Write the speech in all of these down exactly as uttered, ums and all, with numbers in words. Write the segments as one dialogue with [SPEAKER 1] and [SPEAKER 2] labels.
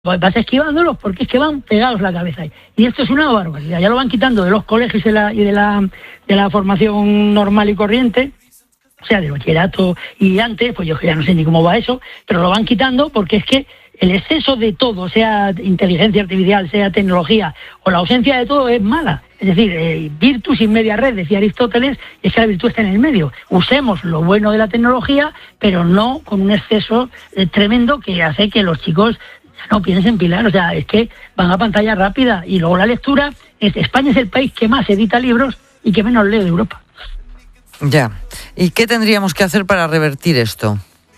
[SPEAKER 1] vas esquivándolos porque es que van pegados a la cabeza. Y esto es una barbaridad. Ya lo van quitando de los colegios y de la, y de la, de la formación normal y corriente, o sea, de bachillerato y antes, pues yo ya no sé ni cómo va eso, pero lo van quitando porque es que el exceso de todo, sea inteligencia artificial, sea tecnología, o la ausencia de todo es mala. Es decir, eh, virtus in media res, decía Aristóteles, y es que la virtud está en el medio. Usemos lo bueno de la tecnología, pero no con un exceso eh, tremendo que hace que los chicos no piensen Pilar. O sea, es que van a pantalla rápida. Y luego la lectura, es, España es el país que más edita libros y que menos lee de Europa.
[SPEAKER 2] Ya. ¿Y qué tendríamos que hacer para revertir esto?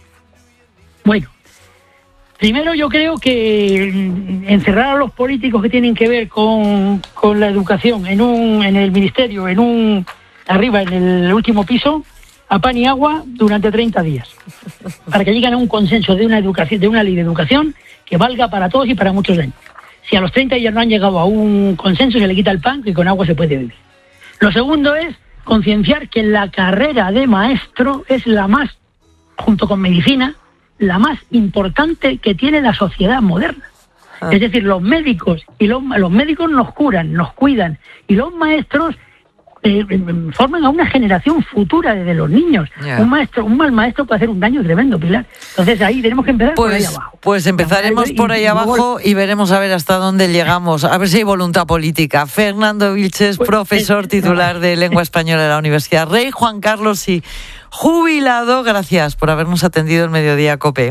[SPEAKER 1] Bueno, primero yo creo que encerrar a los políticos que tienen que ver con, con la educación en un en el ministerio, en un arriba, en el último piso, a pan y agua durante treinta días, para que lleguen a un consenso de una educación, de una ley de educación que valga para todos y para muchos años. Si a los treinta días no han llegado a un consenso, se le quita el pan, que con agua se puede vivir. Lo segundo es concienciar que la carrera de maestro es la más, junto con medicina, la más importante que tiene la sociedad moderna. Ah. Es decir, los médicos y los, los médicos nos curan, nos cuidan, y los maestros eh, forman a una generación futura desde los niños. Yeah. Un maestro, un mal maestro puede hacer un daño tremendo, Pilar. Entonces ahí tenemos que empezar
[SPEAKER 2] pues,
[SPEAKER 1] por ahí abajo.
[SPEAKER 2] Pues empezaremos por ahí abajo y veremos a ver hasta dónde llegamos. A ver si hay voluntad política. Fernando Vilches, pues, profesor titular de Lengua Española de la Universidad Rey Juan Carlos y jubilado. Gracias por habernos atendido el Mediodía COPE.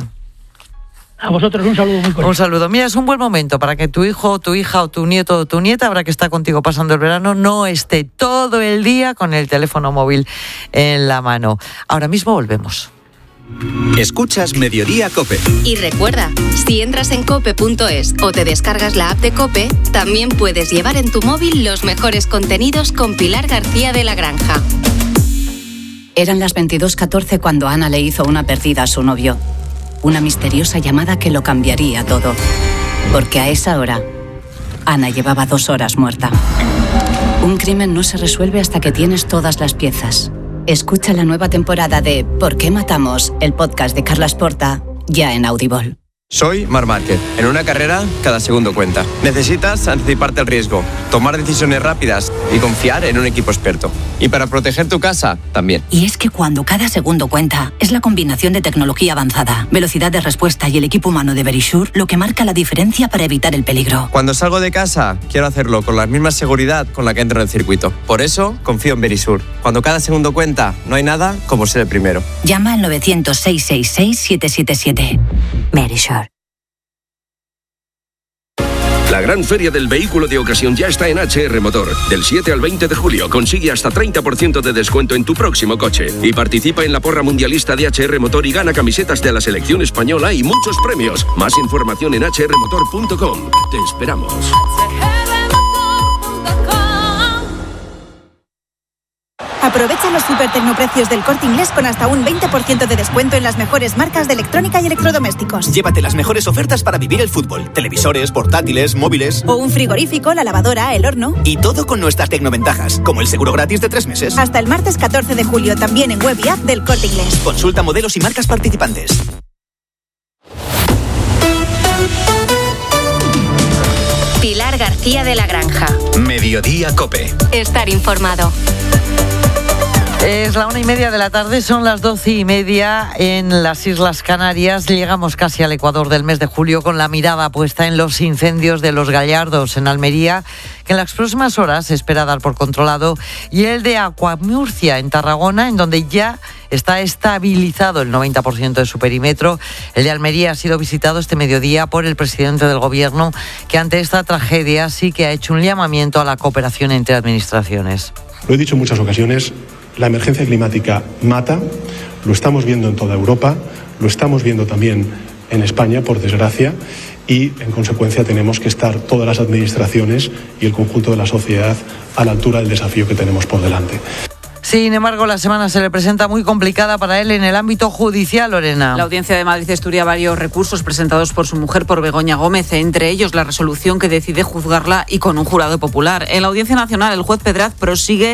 [SPEAKER 1] A vosotros un saludo muy cordial.
[SPEAKER 2] Un saludo. Mira, es un buen momento para que tu hijo, tu hija o tu nieto o tu nieta, habrá que está contigo pasando el verano, no esté todo el día con el teléfono móvil en la mano. Ahora mismo volvemos.
[SPEAKER 3] Escuchas Mediodía COPE.
[SPEAKER 4] Y recuerda, si entras en cope punto es o te descargas la app de COPE, también puedes llevar en tu móvil los mejores contenidos con Pilar García de la Granja.
[SPEAKER 5] Eran las veintidós catorce cuando Ana le hizo una perdida a su novio. Una misteriosa llamada que lo cambiaría todo. Porque a esa hora, Ana llevaba dos horas muerta. Un crimen no se resuelve hasta que tienes todas las piezas. Escucha la nueva temporada de ¿Por qué matamos?, el podcast de Carlas Porta, ya en Audible.
[SPEAKER 6] Soy Marc Márquez. En una carrera, cada segundo cuenta. Necesitas anticiparte al riesgo, tomar decisiones rápidas y confiar en un equipo experto. Y para proteger tu casa, también.
[SPEAKER 5] Y es que cuando cada segundo cuenta, es la combinación de tecnología avanzada, velocidad de respuesta y el equipo humano de Verisure lo que marca la diferencia para evitar el peligro.
[SPEAKER 6] Cuando salgo de casa, quiero hacerlo con la misma seguridad con la que entro en el circuito. Por eso, confío en Verisure. Cuando cada segundo cuenta, no hay nada como ser el primero.
[SPEAKER 5] Llama al novecientos, seiscientos sesenta y seis, setecientos setenta y siete. Verisure.
[SPEAKER 7] La gran feria del vehículo de ocasión ya está en H R Motor. Del siete al veinte de julio consigue hasta treinta por ciento de descuento en tu próximo coche. Y participa en la porra mundialista de H R Motor y gana camisetas de la selección española y muchos premios. Más información en h r motor punto com. Te esperamos.
[SPEAKER 8] Aprovecha los super tecnoprecios del Corte Inglés con hasta un veinte por ciento de descuento en las mejores marcas de electrónica y electrodomésticos.
[SPEAKER 3] Llévate las mejores ofertas para vivir el fútbol. Televisores, portátiles, móviles.
[SPEAKER 8] O un frigorífico, la lavadora, el horno.
[SPEAKER 3] Y todo con nuestras tecnoventajas, como el seguro gratis de tres meses.
[SPEAKER 8] Hasta el martes catorce de julio, también en web y app del Corte Inglés.
[SPEAKER 3] Consulta modelos y marcas participantes.
[SPEAKER 4] Pilar García de la Granja.
[SPEAKER 3] Mediodía COPE.
[SPEAKER 4] Estar informado.
[SPEAKER 2] Es la una y media de la tarde, son las doce y media en las Islas Canarias. Llegamos casi al Ecuador del mes de julio con la mirada puesta en los incendios de Los Gallardos en Almería, que en las próximas horas se espera dar por controlado, y el de Acuamurcia en Tarragona, en donde ya está estabilizado el noventa por ciento de su perímetro. El de Almería ha sido visitado este mediodía por el presidente del Gobierno, que ante esta tragedia sí que ha hecho un llamamiento a la cooperación entre administraciones.
[SPEAKER 9] Lo he dicho en muchas ocasiones. La emergencia climática mata, lo estamos viendo en toda Europa, lo estamos viendo también en España, por desgracia, y en consecuencia tenemos que estar todas las administraciones y el conjunto de la sociedad a la altura del desafío que tenemos por delante.
[SPEAKER 2] Sin embargo, la semana se le presenta muy complicada para él en el ámbito judicial, Lorena.
[SPEAKER 10] La Audiencia de Madrid estudia varios recursos presentados por su mujer, por Begoña Gómez, entre ellos la resolución que decide juzgarla y con un jurado popular. En la Audiencia Nacional, el juez Pedraz prosigue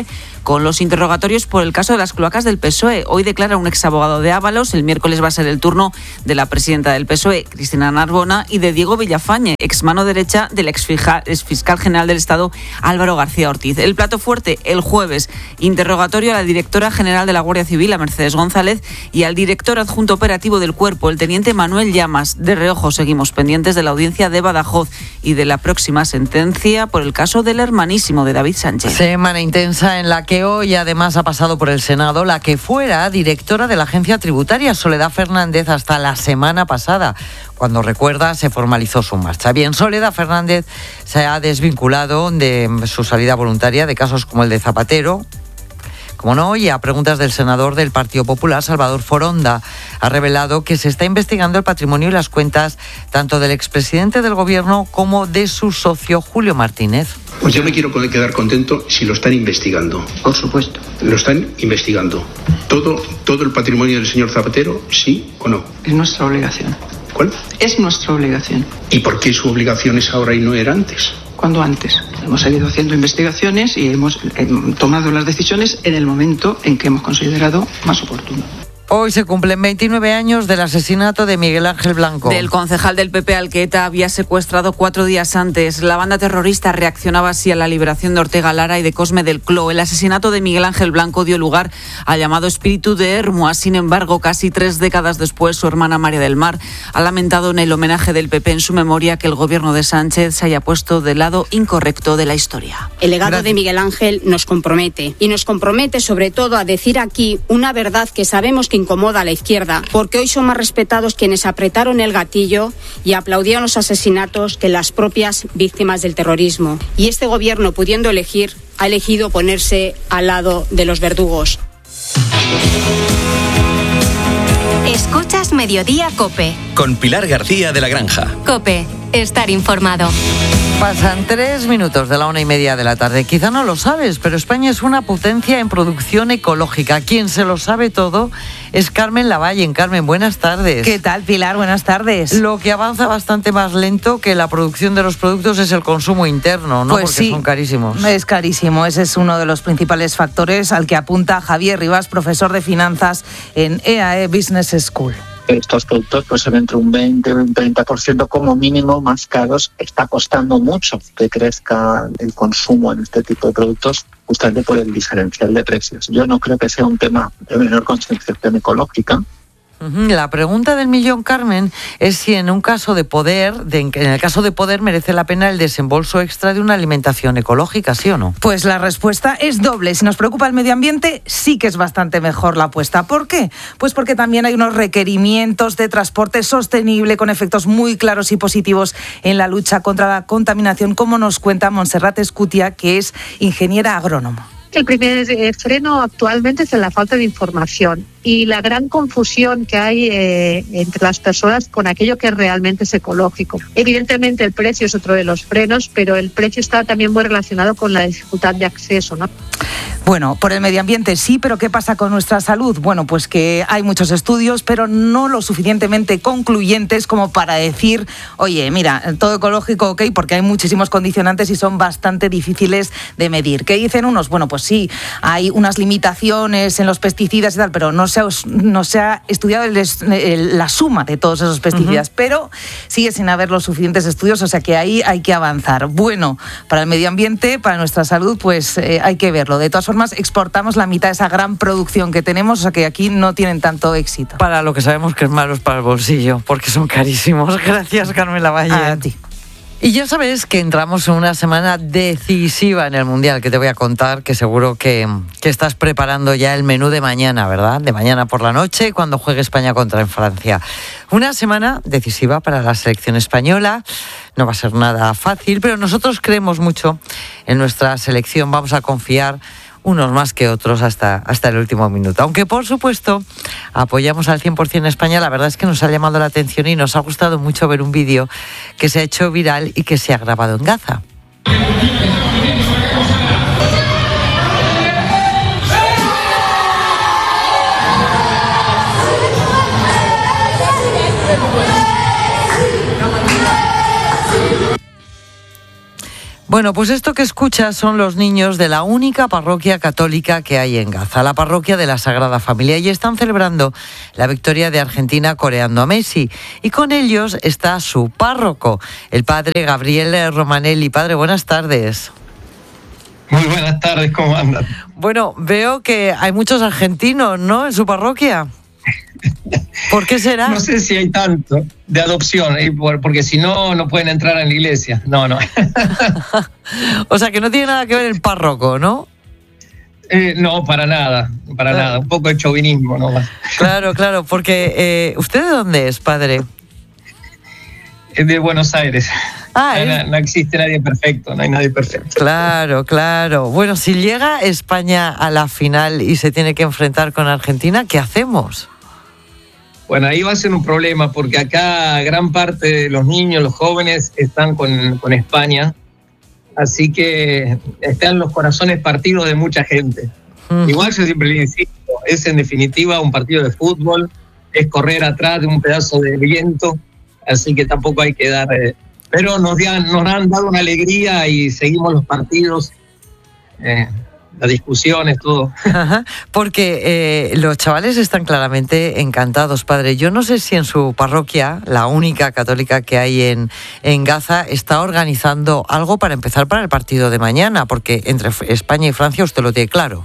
[SPEAKER 10] con los interrogatorios por el caso de las cloacas del P S O E. Hoy declara un exabogado de Ábalos, el miércoles va a ser el turno de la presidenta del P S O E, Cristina Narbona, y de Diego Villafañe, ex mano derecha del ex fiscal general del Estado, Álvaro García Ortiz. El plato fuerte, el jueves, interrogatorio a la directora general de la Guardia Civil, a Mercedes González, y al director adjunto operativo del Cuerpo, el teniente Manuel Llamas. De reojo seguimos pendientes de la audiencia de Badajoz y de la próxima sentencia por el caso del hermanísimo de David Sánchez.
[SPEAKER 2] Semana intensa en la que hoy además ha pasado por el Senado la que fuera directora de la agencia tributaria, Soledad Fernández, hasta la semana pasada, cuando, recuerda, se formalizó su marcha. Bien, Soledad Fernández se ha desvinculado de su salida voluntaria de casos como el de Zapatero. Como no, y a preguntas del senador del Partido Popular, Salvador Foronda, ha revelado que se está investigando el patrimonio y las cuentas tanto del expresidente del Gobierno como de su socio Julio Martínez.
[SPEAKER 11] Pues yo me quiero quedar contento si lo están investigando.
[SPEAKER 12] Por supuesto.
[SPEAKER 11] Lo están investigando. ¿Todo, todo el patrimonio del señor Zapatero, sí o no?
[SPEAKER 12] Es nuestra obligación.
[SPEAKER 11] ¿Cuál?
[SPEAKER 12] Es nuestra obligación.
[SPEAKER 11] ¿Y por qué su obligación es ahora y no era antes?
[SPEAKER 12] ¿Cuándo antes? Hemos seguido haciendo investigaciones y hemos eh, tomado las decisiones en el momento en que hemos considerado más oportuno.
[SPEAKER 2] Hoy se cumplen veintinueve años del asesinato de Miguel Ángel Blanco.
[SPEAKER 10] Del concejal del P P al que ETA había secuestrado cuatro días antes. La banda terrorista reaccionaba así a la liberación de Ortega Lara y de Cosme del Cló. El asesinato de Miguel Ángel Blanco dio lugar al llamado espíritu de Hermua. Sin embargo, casi tres décadas después, su hermana María del Mar ha lamentado en el homenaje del P P en su memoria que el gobierno de Sánchez se haya puesto del lado incorrecto de la historia.
[SPEAKER 13] El legado Gracias. de Miguel Ángel nos compromete. Y nos compromete sobre todo a decir aquí una verdad que sabemos que incomoda a la izquierda, porque hoy son más respetados quienes apretaron el gatillo y aplaudieron los asesinatos que las propias víctimas del terrorismo. Y este gobierno, pudiendo elegir, ha elegido ponerse al lado de los verdugos.
[SPEAKER 4] Escuchas Mediodía COPE.
[SPEAKER 3] Con Pilar García de la Granja.
[SPEAKER 4] COPE. Estar informado.
[SPEAKER 2] Pasan tres minutos de la una y media de la tarde. Quizá no lo sabes, pero España es una potencia en producción ecológica. Quien se lo sabe todo es Carmen Lavalle. Carmen, buenas tardes.
[SPEAKER 14] ¿Qué tal, Pilar? Buenas tardes.
[SPEAKER 2] Lo que avanza bastante más lento que la producción de los productos es el consumo interno, ¿no?
[SPEAKER 14] Pues
[SPEAKER 2] porque
[SPEAKER 14] sí,
[SPEAKER 2] son carísimos.
[SPEAKER 14] Es carísimo. Ese es uno de los principales factores al que apunta Javier Rivas, profesor de finanzas en E A E Business School.
[SPEAKER 15] Estos productos pues son entre un veinte y un treinta por ciento como mínimo más caros. Está costando mucho que crezca el consumo en este tipo de productos justamente por el diferencial de precios. Yo no creo que sea un tema de menor concienciación ecológica.
[SPEAKER 2] La pregunta del millón, Carmen, es si en un caso de poder, de, en el caso de poder, merece la pena el desembolso extra de una alimentación ecológica, ¿sí o no?
[SPEAKER 14] Pues la respuesta es doble. Si nos preocupa el medio ambiente, sí que es bastante mejor la apuesta. ¿Por qué? Pues porque también hay unos requerimientos de transporte sostenible con efectos muy claros y positivos en la lucha contra la contaminación, como nos cuenta Montserrat Escutia, que es ingeniera agrónoma.
[SPEAKER 16] El primer freno actualmente es la falta de información y la gran confusión que hay eh, entre las personas con aquello que realmente es ecológico. Evidentemente el precio es otro de los frenos, pero el precio está también muy relacionado con la dificultad de acceso, ¿no?
[SPEAKER 14] Bueno, por el medio ambiente sí, pero ¿qué pasa con nuestra salud? Bueno, pues que hay muchos estudios, pero no lo suficientemente concluyentes como para decir, oye, mira, todo ecológico, ok, porque hay muchísimos condicionantes y son bastante difíciles de medir. ¿Qué dicen unos? Bueno, pues sí, hay unas limitaciones en los pesticidas y tal, pero no se ha, no se ha estudiado el, el, la suma de todos esos pesticidas, uh-huh. pero sigue sin haber los suficientes estudios, o sea que ahí hay que avanzar. Bueno, para el medio ambiente, para nuestra salud, pues eh, hay que verlo. De todas formas, exportamos la mitad de esa gran producción que tenemos, o sea que aquí no tienen tanto éxito.
[SPEAKER 2] Para lo que sabemos que es malo es para el bolsillo, porque son carísimos. Gracias, Carmen Lavalle.
[SPEAKER 14] A ti.
[SPEAKER 2] Y ya sabes que entramos en una semana decisiva en el Mundial, que te voy a contar, que seguro que, que estás preparando ya el menú de mañana, ¿verdad? De mañana por la noche, cuando juegue España contra Francia. Una semana decisiva para la selección española. No va a ser nada fácil, pero nosotros creemos mucho en nuestra selección. Vamos a confiar unos más que otros hasta, hasta el último minuto. Aunque, por supuesto, apoyamos al cien por ciento a España, la verdad es que nos ha llamado la atención y nos ha gustado mucho ver un vídeo que se ha hecho viral y que se ha grabado en Gaza. Bueno, pues esto que escuchas son los niños de la única parroquia católica que hay en Gaza, la parroquia de la Sagrada Familia, y están celebrando la victoria de Argentina coreando a Messi. Y con ellos está su párroco, el padre Gabriel Romanelli. Padre, buenas tardes.
[SPEAKER 17] Muy buenas tardes, ¿cómo andan?
[SPEAKER 2] Bueno, veo que hay muchos argentinos, ¿no?, en su parroquia. ¿Por qué será?
[SPEAKER 17] No sé si hay tanto de adopción, ¿eh? Porque si no, no pueden entrar en la iglesia. No, no.
[SPEAKER 2] O sea, que no tiene nada que ver el párroco, ¿no?
[SPEAKER 17] Eh, no, para nada, para ah. nada. Un poco de chauvinismo, ¿no?
[SPEAKER 2] Claro, claro, porque eh, ¿usted de dónde es, padre?
[SPEAKER 17] Es de Buenos Aires.
[SPEAKER 2] Ah,
[SPEAKER 17] no,
[SPEAKER 2] es...
[SPEAKER 17] no existe nadie perfecto, no hay nadie perfecto.
[SPEAKER 2] Claro, claro. Bueno, si llega España a la final y se tiene que enfrentar con Argentina, ¿qué hacemos?
[SPEAKER 17] Bueno, ahí va a ser un problema, porque acá gran parte de los niños, los jóvenes, están con, con España, así que están los corazones partidos de mucha gente. Uh-huh. Igual yo siempre le insisto, es en definitiva un partido de fútbol, es correr atrás de un pedazo de viento, así que tampoco hay que dar... Eh, pero nos, dan, nos han dado una alegría y seguimos los partidos, eh, las discusiones, todo.
[SPEAKER 2] Ajá, porque eh, los chavales están claramente encantados, padre. Yo no sé si en su parroquia, la única católica que hay en, en Gaza, está organizando algo para empezar para el partido de mañana, porque entre España y Francia usted lo tiene claro.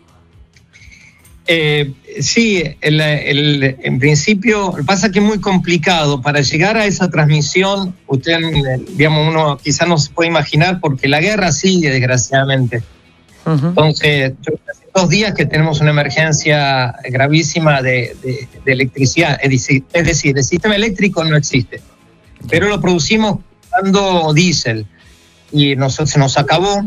[SPEAKER 17] Eh, sí, el, el, en principio, pasa que es muy complicado. Para llegar a esa transmisión, usted, digamos, uno quizás no se puede imaginar, porque la guerra sigue, desgraciadamente. Uh-huh. Entonces, hace dos días que tenemos una emergencia gravísima de, de, de electricidad, es decir, es decir, el sistema eléctrico no existe, pero lo producimos usando diésel y nos, se nos acabó.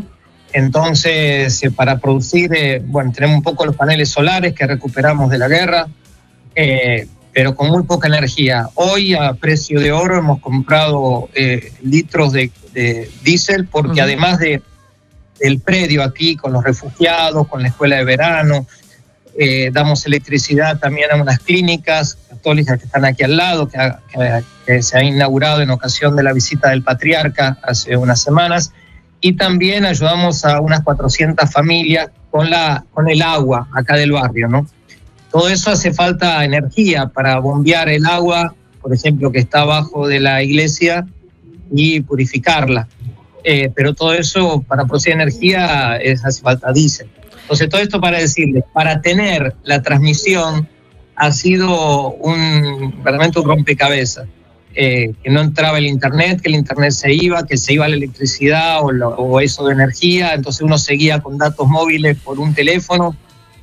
[SPEAKER 17] Entonces, eh, para producir, eh, bueno, tenemos un poco los paneles solares que recuperamos de la guerra, eh, pero con muy poca energía. Hoy, a precio de oro, hemos comprado eh, litros de, de diésel, porque uh-huh. además de del predio aquí, con los refugiados, con la escuela de verano, eh, damos electricidad también a unas clínicas católicas que están aquí al lado, que, que, que se ha inaugurado en ocasión de la visita del patriarca hace unas semanas. Y también ayudamos a unas cuatrocientas familias con, la, con el agua acá del barrio, ¿no? Todo eso hace falta energía para bombear el agua, por ejemplo, que está abajo de la iglesia, y purificarla. Eh, pero todo eso, para producir energía, es, hace falta diésel. Entonces, todo esto para decirles, para tener la transmisión ha sido un, realmente un rompecabezas. Eh, que no entraba el internet, que el internet se iba, que se iba la electricidad o, lo, o eso de energía, entonces uno seguía con datos móviles por un teléfono,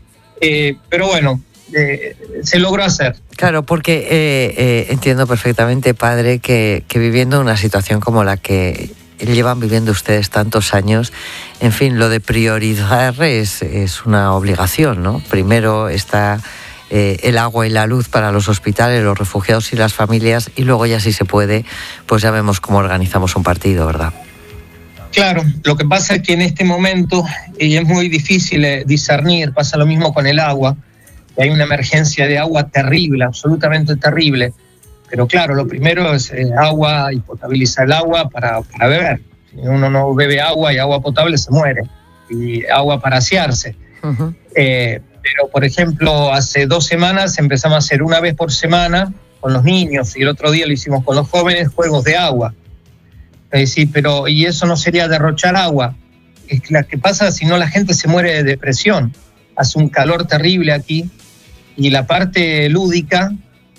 [SPEAKER 17] eh, pero bueno, eh, se logró hacer.
[SPEAKER 2] Claro, porque eh, eh, entiendo perfectamente, padre, que, que viviendo una situación como la que llevan viviendo ustedes tantos años, en fin, lo de priorizar es, es una obligación, ¿no? Primero está... Eh, el agua y la luz para los hospitales, los refugiados y las familias, y luego ya si se puede, pues ya vemos cómo organizamos un partido, ¿verdad?
[SPEAKER 17] Claro, lo que pasa es que en este momento y es muy difícil eh, discernir, pasa lo mismo con el agua, que hay una emergencia de agua terrible, absolutamente terrible, pero claro, lo primero es eh, agua y potabilizar el agua para, para beber. Si uno no bebe agua y agua potable, se muere, y agua para asearse. Uh-huh. Eh, Pero, por ejemplo, hace dos semanas empezamos a hacer una vez por semana con los niños, y el otro día lo hicimos con los jóvenes, juegos de agua. Es decir, pero, ¿y eso no sería derrochar agua? Es que lo que pasa, si no, la gente se muere de depresión. Hace un calor terrible aquí, y la parte lúdica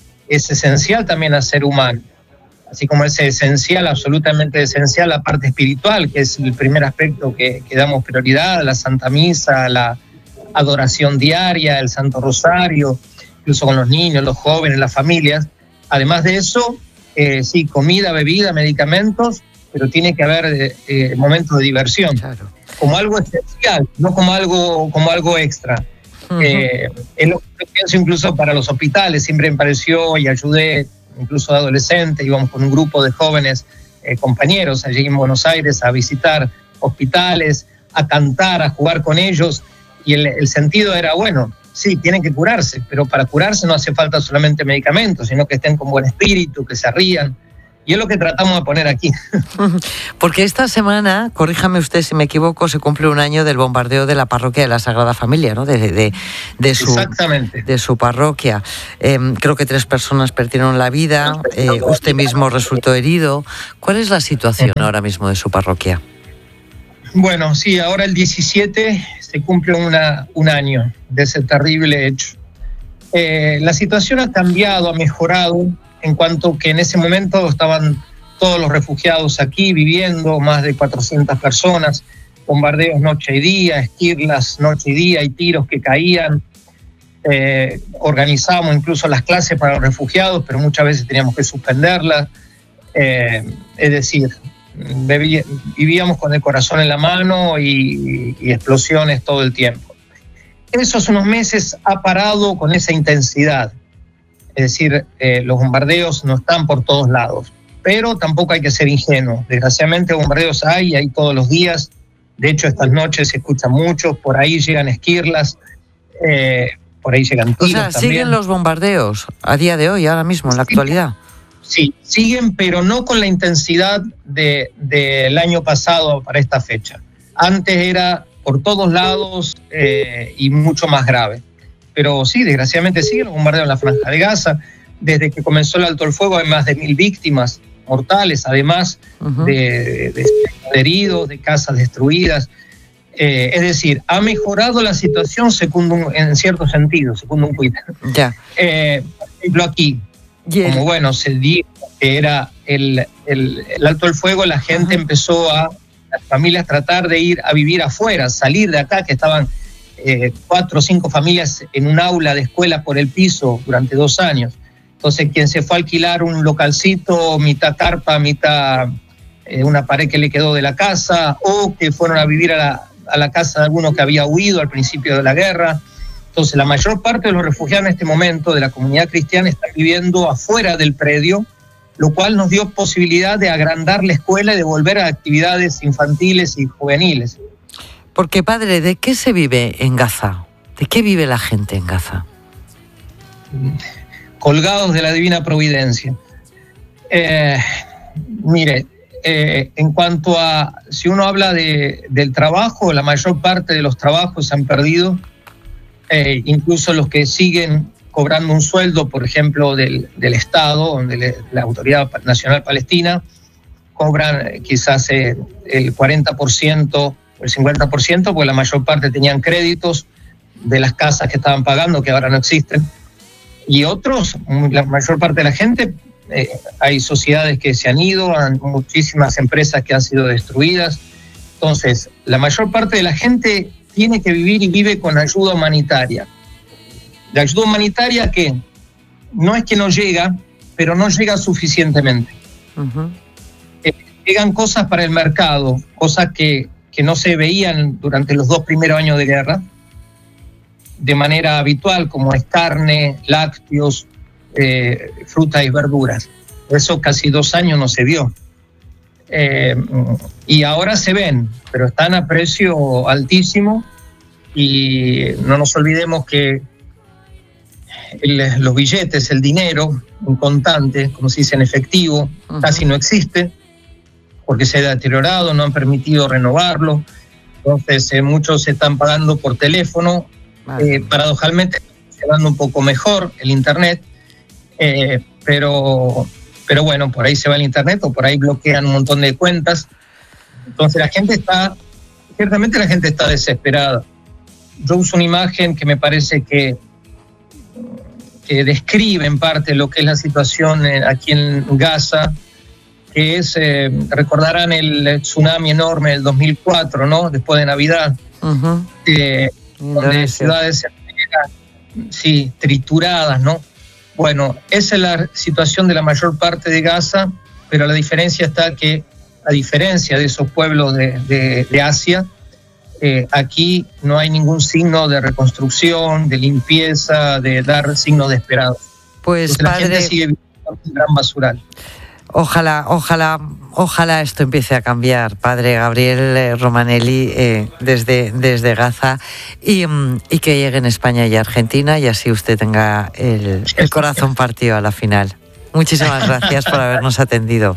[SPEAKER 17] es esencial también al ser humano. Así como es esencial, absolutamente esencial, la parte espiritual, que es el primer aspecto que, que damos prioridad, la Santa Misa, la adoración diaria, el Santo Rosario, incluso con los niños, los jóvenes, las familias. Además de eso, eh, sí, comida, bebida, medicamentos, pero tiene que haber eh, momentos de diversión, claro, como algo esencial, no como algo, como algo extra. Uh-huh. Eh, es lo que pienso incluso para los hospitales. Siempre me pareció, y ayudé incluso de adolescente, íbamos con un grupo de jóvenes eh, compañeros allí en Buenos Aires a visitar hospitales, a cantar, a jugar con ellos. Y el, el sentido era, bueno, sí, tienen que curarse, pero para curarse no hace falta solamente medicamentos, sino que estén con buen espíritu, que se rían. Y es lo que tratamos de poner aquí.
[SPEAKER 2] Porque esta semana, corríjame usted si me equivoco, se cumple un año del bombardeo de la parroquia de la Sagrada Familia, ¿no? De, de, de, su,
[SPEAKER 17] Exactamente.
[SPEAKER 2] de su parroquia. Eh, creo que tres personas perdieron la vida, eh, usted mismo resultó herido. ¿Cuál es la situación ahora mismo de su parroquia?
[SPEAKER 17] Bueno, sí, ahora el diecisiete se cumple una, un año de ese terrible hecho. Eh, la situación ha cambiado, ha mejorado, en cuanto que en ese momento estaban todos los refugiados aquí viviendo, más de cuatrocientas personas, bombardeos noche y día, esquirlas noche y día y tiros que caían. Eh, organizamos incluso las clases para los refugiados, pero muchas veces teníamos que suspenderlas. Eh, es decir, bebí, vivíamos con el corazón en la mano y, y explosiones todo el tiempo. Esos unos meses ha parado con esa intensidad. Es decir, eh, los bombardeos no están por todos lados, pero tampoco hay que ser ingenuos. Desgraciadamente bombardeos hay, hay todos los días. De hecho, estas noches se escuchan muchos, por ahí llegan esquirlas, eh, por ahí llegan tiros.
[SPEAKER 2] O sea,
[SPEAKER 17] también.
[SPEAKER 2] ¿siguen los bombardeos a día de hoy, ahora mismo, en la actualidad?
[SPEAKER 17] Sí, siguen, pero no con la intensidad de, del año pasado para esta fecha. Antes era por todos lados eh, y mucho más grave. Pero sí, desgraciadamente siguen los bombardeos en la Franja de Gaza. Desde que comenzó el alto el fuego hay más de mil víctimas mortales, además uh-huh. de, de, de heridos, de casas destruidas. Eh, es decir, ha mejorado la situación segundo un, en cierto sentido, segundo un Twitter.
[SPEAKER 2] Ya.
[SPEAKER 17] Eh, por ejemplo, aquí, yeah. como bueno, se dijo que era el, el, el alto el fuego, la gente uh-huh. empezó a, las familias, tratar de ir a vivir afuera, salir de acá, que estaban Eh, cuatro o cinco familias en un aula de escuela por el piso durante dos años. Entonces, quien se fue a alquilar un localcito, mitad carpa, mitad eh, una pared que le quedó de la casa, o que fueron a vivir a la, a la casa de alguno que había huido al principio de la guerra. Entonces, la mayor parte de los refugiados en este momento de la comunidad cristiana están viviendo afuera del predio, lo cual nos dio posibilidad de agrandar la escuela y de volver a actividades infantiles y juveniles.
[SPEAKER 2] Porque, padre, ¿de qué se vive en Gaza? ¿De qué vive la gente en Gaza?
[SPEAKER 17] Colgados de la divina providencia. Eh, mire, eh, en cuanto a, si uno habla de, del trabajo, la mayor parte de los trabajos se han perdido, eh, incluso los que siguen cobrando un sueldo, por ejemplo, del, del Estado, donde le, la Autoridad Nacional Palestina, cobran eh, quizás eh, el cuarenta por ciento, el cincuenta por ciento, porque la mayor parte tenían créditos de las casas que estaban pagando, que ahora no existen. Y otros, la mayor parte de la gente, eh, hay sociedades que se han ido, han, muchísimas empresas que han sido destruidas. Entonces, la mayor parte de la gente tiene que vivir y vive con ayuda humanitaria. La ayuda humanitaria que no es que no llega, pero no llega suficientemente. Uh-huh. Eh, llegan cosas para el mercado, cosas que que no se veían durante los dos primeros años de guerra de manera habitual, como es carne, lácteos, eh, frutas y verduras. Eso casi dos años no se vio. Eh, y ahora se ven, pero están a precio altísimo, y no nos olvidemos que el, los billetes, el dinero, un contante, como se dice en efectivo, uh-huh. casi no existe, porque se ha deteriorado, no han permitido renovarlo. Entonces eh, muchos se están pagando por teléfono, vale. eh, paradojalmente se va dando un poco mejor el internet, eh, pero, pero bueno, por ahí se va el internet o por ahí bloquean un montón de cuentas. Entonces la gente está, ciertamente la gente está desesperada. Yo uso una imagen que me parece que, que describe en parte lo que es la situación aquí en Gaza, que es, eh, recordarán el tsunami enorme del dos mil cuatro, ¿no? Después de Navidad, uh-huh. eh, donde ciudades enteras, sí, trituradas, ¿no? Bueno, esa es la situación de la mayor parte de Gaza, pero la diferencia está que, a diferencia de esos pueblos de, de, de Asia, eh, aquí no hay ningún signo de reconstrucción, de limpieza, de dar signos de esperanza.
[SPEAKER 2] Pues,
[SPEAKER 17] Entonces,
[SPEAKER 2] padre,
[SPEAKER 17] la gente sigue viviendo un gran basural.
[SPEAKER 2] Ojalá, ojalá, ojalá esto empiece a cambiar, padre Gabriel Romanelli, eh, desde, desde Gaza, y, y que llegue en España y Argentina, y así usted tenga el, el corazón partido a la final. Muchísimas gracias por habernos atendido.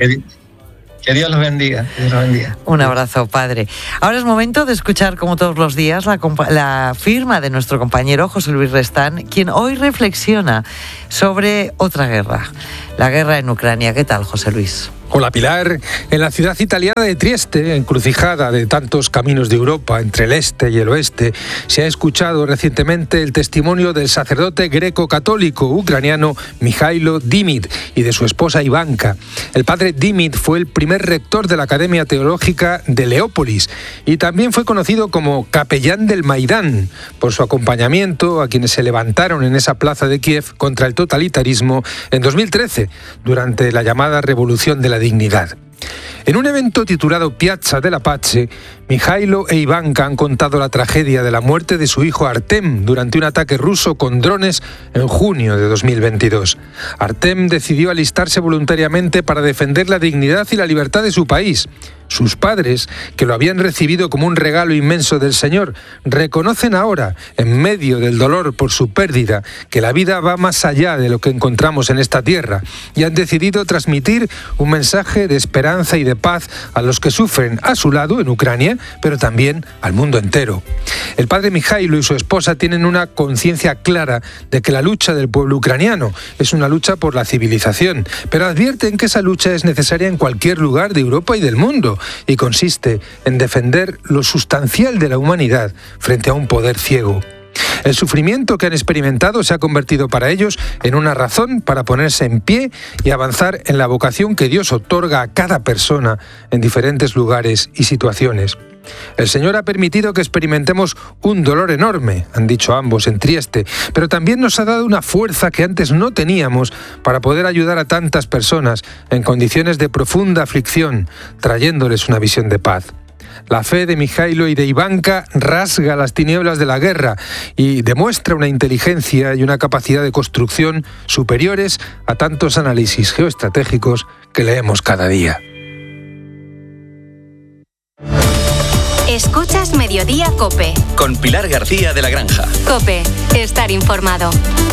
[SPEAKER 17] Que Dios los bendiga, que Dios los bendiga.
[SPEAKER 2] Un abrazo, padre. Ahora es momento de escuchar, como todos los días, la, la firma de nuestro compañero José Luis Restán, quien hoy reflexiona sobre otra guerra, la guerra en Ucrania. ¿Qué tal, José Luis?
[SPEAKER 18] Hola, Pilar. En la ciudad italiana de Trieste, encrucijada de tantos caminos de Europa entre el este y el oeste, se ha escuchado recientemente el testimonio del sacerdote greco-católico ucraniano Mijailo Dimit y de su esposa Ivanka. El padre Dimit fue el primer rector de la Academia Teológica de Leópolis y también fue conocido como capellán del Maidán por su acompañamiento a quienes se levantaron en esa plaza de Kiev contra el totalitarismo en dos mil trece, durante la llamada Revolución de la Dignidad. En un evento titulado Piazza della Pace, Mijailo e Ivanka han contado la tragedia de la muerte de su hijo Artem durante un ataque ruso con drones en junio de dos mil veintidós. Artem decidió alistarse voluntariamente para defender la dignidad y la libertad de su país. Sus padres, que lo habían recibido como un regalo inmenso del Señor, reconocen ahora, en medio del dolor por su pérdida, que la vida va más allá de lo que encontramos en esta tierra y han decidido transmitir un mensaje de esperanza y de paz a los que sufren a su lado en Ucrania, pero también al mundo entero. El padre Mijailo y su esposa tienen una conciencia clara de que la lucha del pueblo ucraniano es una lucha por la civilización, pero advierten que esa lucha es necesaria en cualquier lugar de Europa y del mundo, y consiste en defender lo sustancial de la humanidad frente a un poder ciego. El sufrimiento que han experimentado se ha convertido para ellos en una razón para ponerse en pie y avanzar en la vocación que Dios otorga a cada persona en diferentes lugares y situaciones. El Señor ha permitido que experimentemos un dolor enorme, han dicho ambos en Trieste, pero también nos ha dado una fuerza que antes no teníamos para poder ayudar a tantas personas en condiciones de profunda aflicción, trayéndoles una visión de paz. La fe de Mijailo y de Ivanka rasga las tinieblas de la guerra y demuestra una inteligencia y una capacidad de construcción superiores a tantos análisis geoestratégicos que leemos cada día.
[SPEAKER 4] Escuchas Mediodía COPE.
[SPEAKER 3] Con Pilar García de la Granja.
[SPEAKER 4] COPE, estar informado.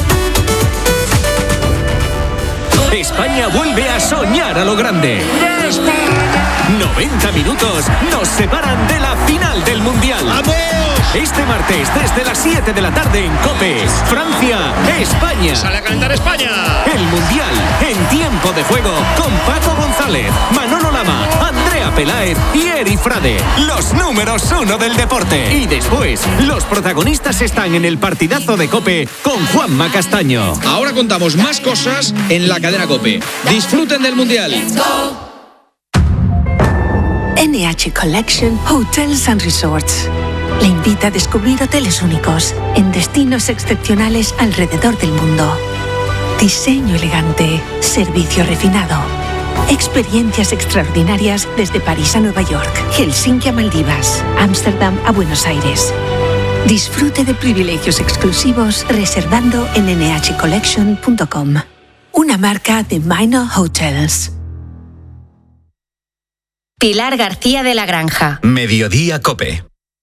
[SPEAKER 19] España vuelve a soñar a lo grande. noventa minutos nos separan de la final del Mundial. ¡Vamos! Este martes, desde las siete de la tarde en COPE, Francia, España.
[SPEAKER 20] ¡Sale a calentar España!
[SPEAKER 19] El Mundial en tiempo de juego con Paco González, Manolo Lama, Andrea Peláez y Eri Frade. Los números uno del deporte. Y después, los protagonistas están en el partidazo de COPE con Juanma Castaño.
[SPEAKER 20] Ahora contamos más cosas en la cadena COPE. Disfruten del Mundial.
[SPEAKER 21] N H Collection Hotels and Resorts le invita a descubrir hoteles únicos en destinos excepcionales alrededor del mundo. Diseño elegante, servicio refinado, experiencias extraordinarias desde París a Nueva York, Helsinki a Maldivas, Ámsterdam a Buenos Aires. Disfrute de privilegios exclusivos reservando en N H collection punto com, una marca de Minor Hotels.
[SPEAKER 4] Pilar García de la Granja.
[SPEAKER 3] Mediodía COPE.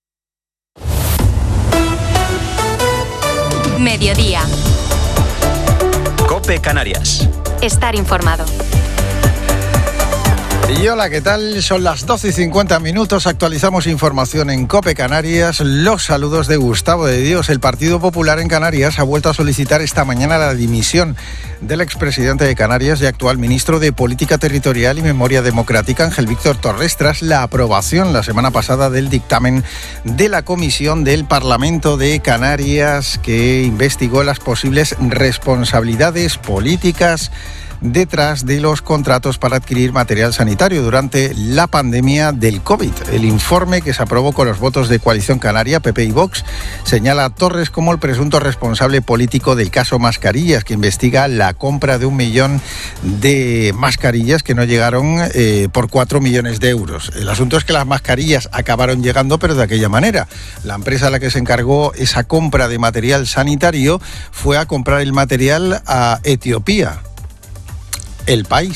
[SPEAKER 4] Mediodía.
[SPEAKER 3] COPE Canarias.
[SPEAKER 4] Estar informado.
[SPEAKER 22] Y hola, ¿qué tal? Son las doce y cincuenta minutos, actualizamos información en COPE Canarias. Los saludos de Gustavo de Dios. El Partido Popular en Canarias ha vuelto a solicitar esta mañana la dimisión del expresidente de Canarias y actual ministro de Política Territorial y Memoria Democrática, Ángel Víctor Torres, tras la aprobación la semana pasada del dictamen de la Comisión del Parlamento de Canarias que investigó las posibles responsabilidades políticas detrás de los contratos para adquirir material sanitario durante la pandemia del COVID. El informe, que se aprobó con los votos de Coalición Canaria, P P y Vox, señala a Torres como el presunto responsable político del caso Mascarillas, que investiga la compra de un millón de mascarillas que no llegaron eh, por cuatro millones de euros. El asunto es que las mascarillas acabaron llegando, pero de aquella manera. La empresa a la que se encargó esa compra de material sanitario fue a comprar el material a Etiopía. El País.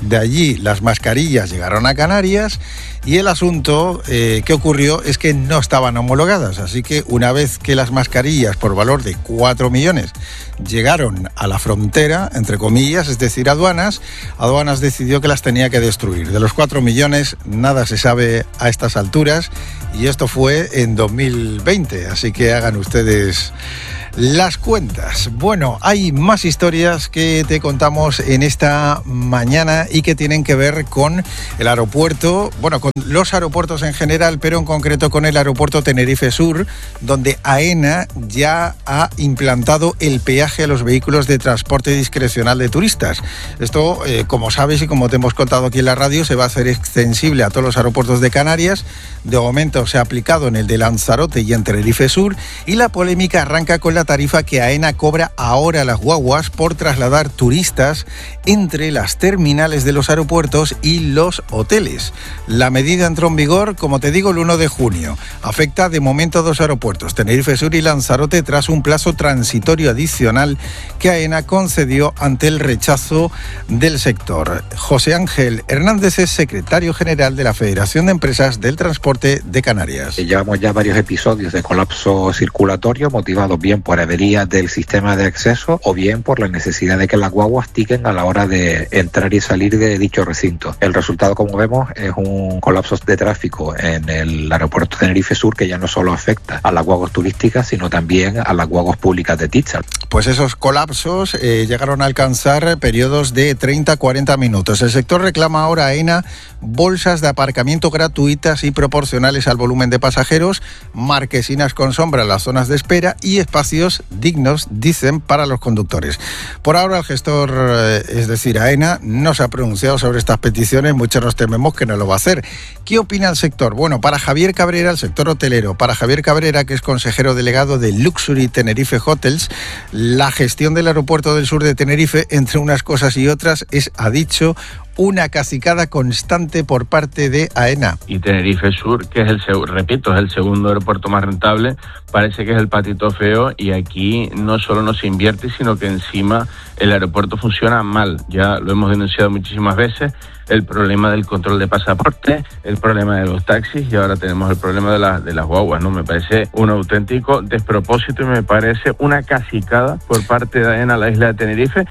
[SPEAKER 22] De allí las mascarillas llegaron a Canarias y el asunto eh, que ocurrió es que no estaban homologadas. Así que una vez que las mascarillas por valor de cuatro millones llegaron a la frontera, entre comillas, es decir, aduanas, aduanas decidió que las tenía que destruir. De los cuatro millones nada se sabe a estas alturas y esto fue en dos mil veinte. Así que hagan ustedes las cuentas. Bueno, hay más historias que te contamos en esta mañana y que tienen que ver con el aeropuerto, bueno, con los aeropuertos en general, pero en concreto con el aeropuerto Tenerife Sur, donde AENA ya ha implantado el peaje a los vehículos de transporte discrecional de turistas. Esto, eh, como sabes y como te hemos contado aquí en la radio, se va a hacer extensible a todos los aeropuertos de Canarias. De momento se ha aplicado en el de Lanzarote y en Tenerife Sur, y la polémica arranca con la tarifa que AENA cobra ahora a las guaguas por trasladar turistas entre las terminales de los aeropuertos y los hoteles. La medida entró en vigor, como te digo, el uno de junio. Afecta de momento a dos aeropuertos, Tenerife Sur y Lanzarote, tras un plazo transitorio adicional que AENA concedió ante el rechazo del sector. José Ángel Hernández es secretario general de la Federación de Empresas del Transporte de Canarias.
[SPEAKER 1] Llevamos ya varios episodios de colapso circulatorio motivados bien por averías del sistema de acceso o bien por la necesidad de que las guaguas tiquen a la hora de entrar y salir de dicho recinto. El resultado, como vemos, es un colapso de tráfico en el aeropuerto Tenerife Sur que ya no solo afecta a las guaguas turísticas, sino también a las guaguas públicas de Ticha.
[SPEAKER 22] Pues esos colapsos eh, llegaron a alcanzar periodos de treinta a cuarenta minutos. El sector reclama ahora a AENA bolsas de aparcamiento gratuitas y proporcionales al volumen de pasajeros, marquesinas con sombra en las zonas de espera y espacios dignos, dicen, para los conductores. Por ahora el gestor, eh, es decir, AENA, no se ha pronunciado sobre estas peticiones. Muchos nos tememos que no lo va a hacer. ¿Qué opina el sector? Bueno, para Javier Cabrera, el sector hotelero, para Javier Cabrera, que es consejero delegado de Luxury Tenerife Hotels, la gestión del aeropuerto del sur de Tenerife, entre unas cosas y otras, es, ha dicho, una cacicada constante por parte de AENA.
[SPEAKER 6] Y Tenerife Sur, que es el, repito, es el segundo aeropuerto más rentable, parece que es el patito feo, y aquí no solo no se invierte, sino que encima el aeropuerto funciona mal. Ya lo hemos denunciado muchísimas veces, el problema del control de pasaporte, el problema de los taxis, y ahora tenemos el problema de, la, de las guaguas, ¿no? Me parece un auténtico despropósito y me parece una cacicada por parte de AENA a la isla de Tenerife.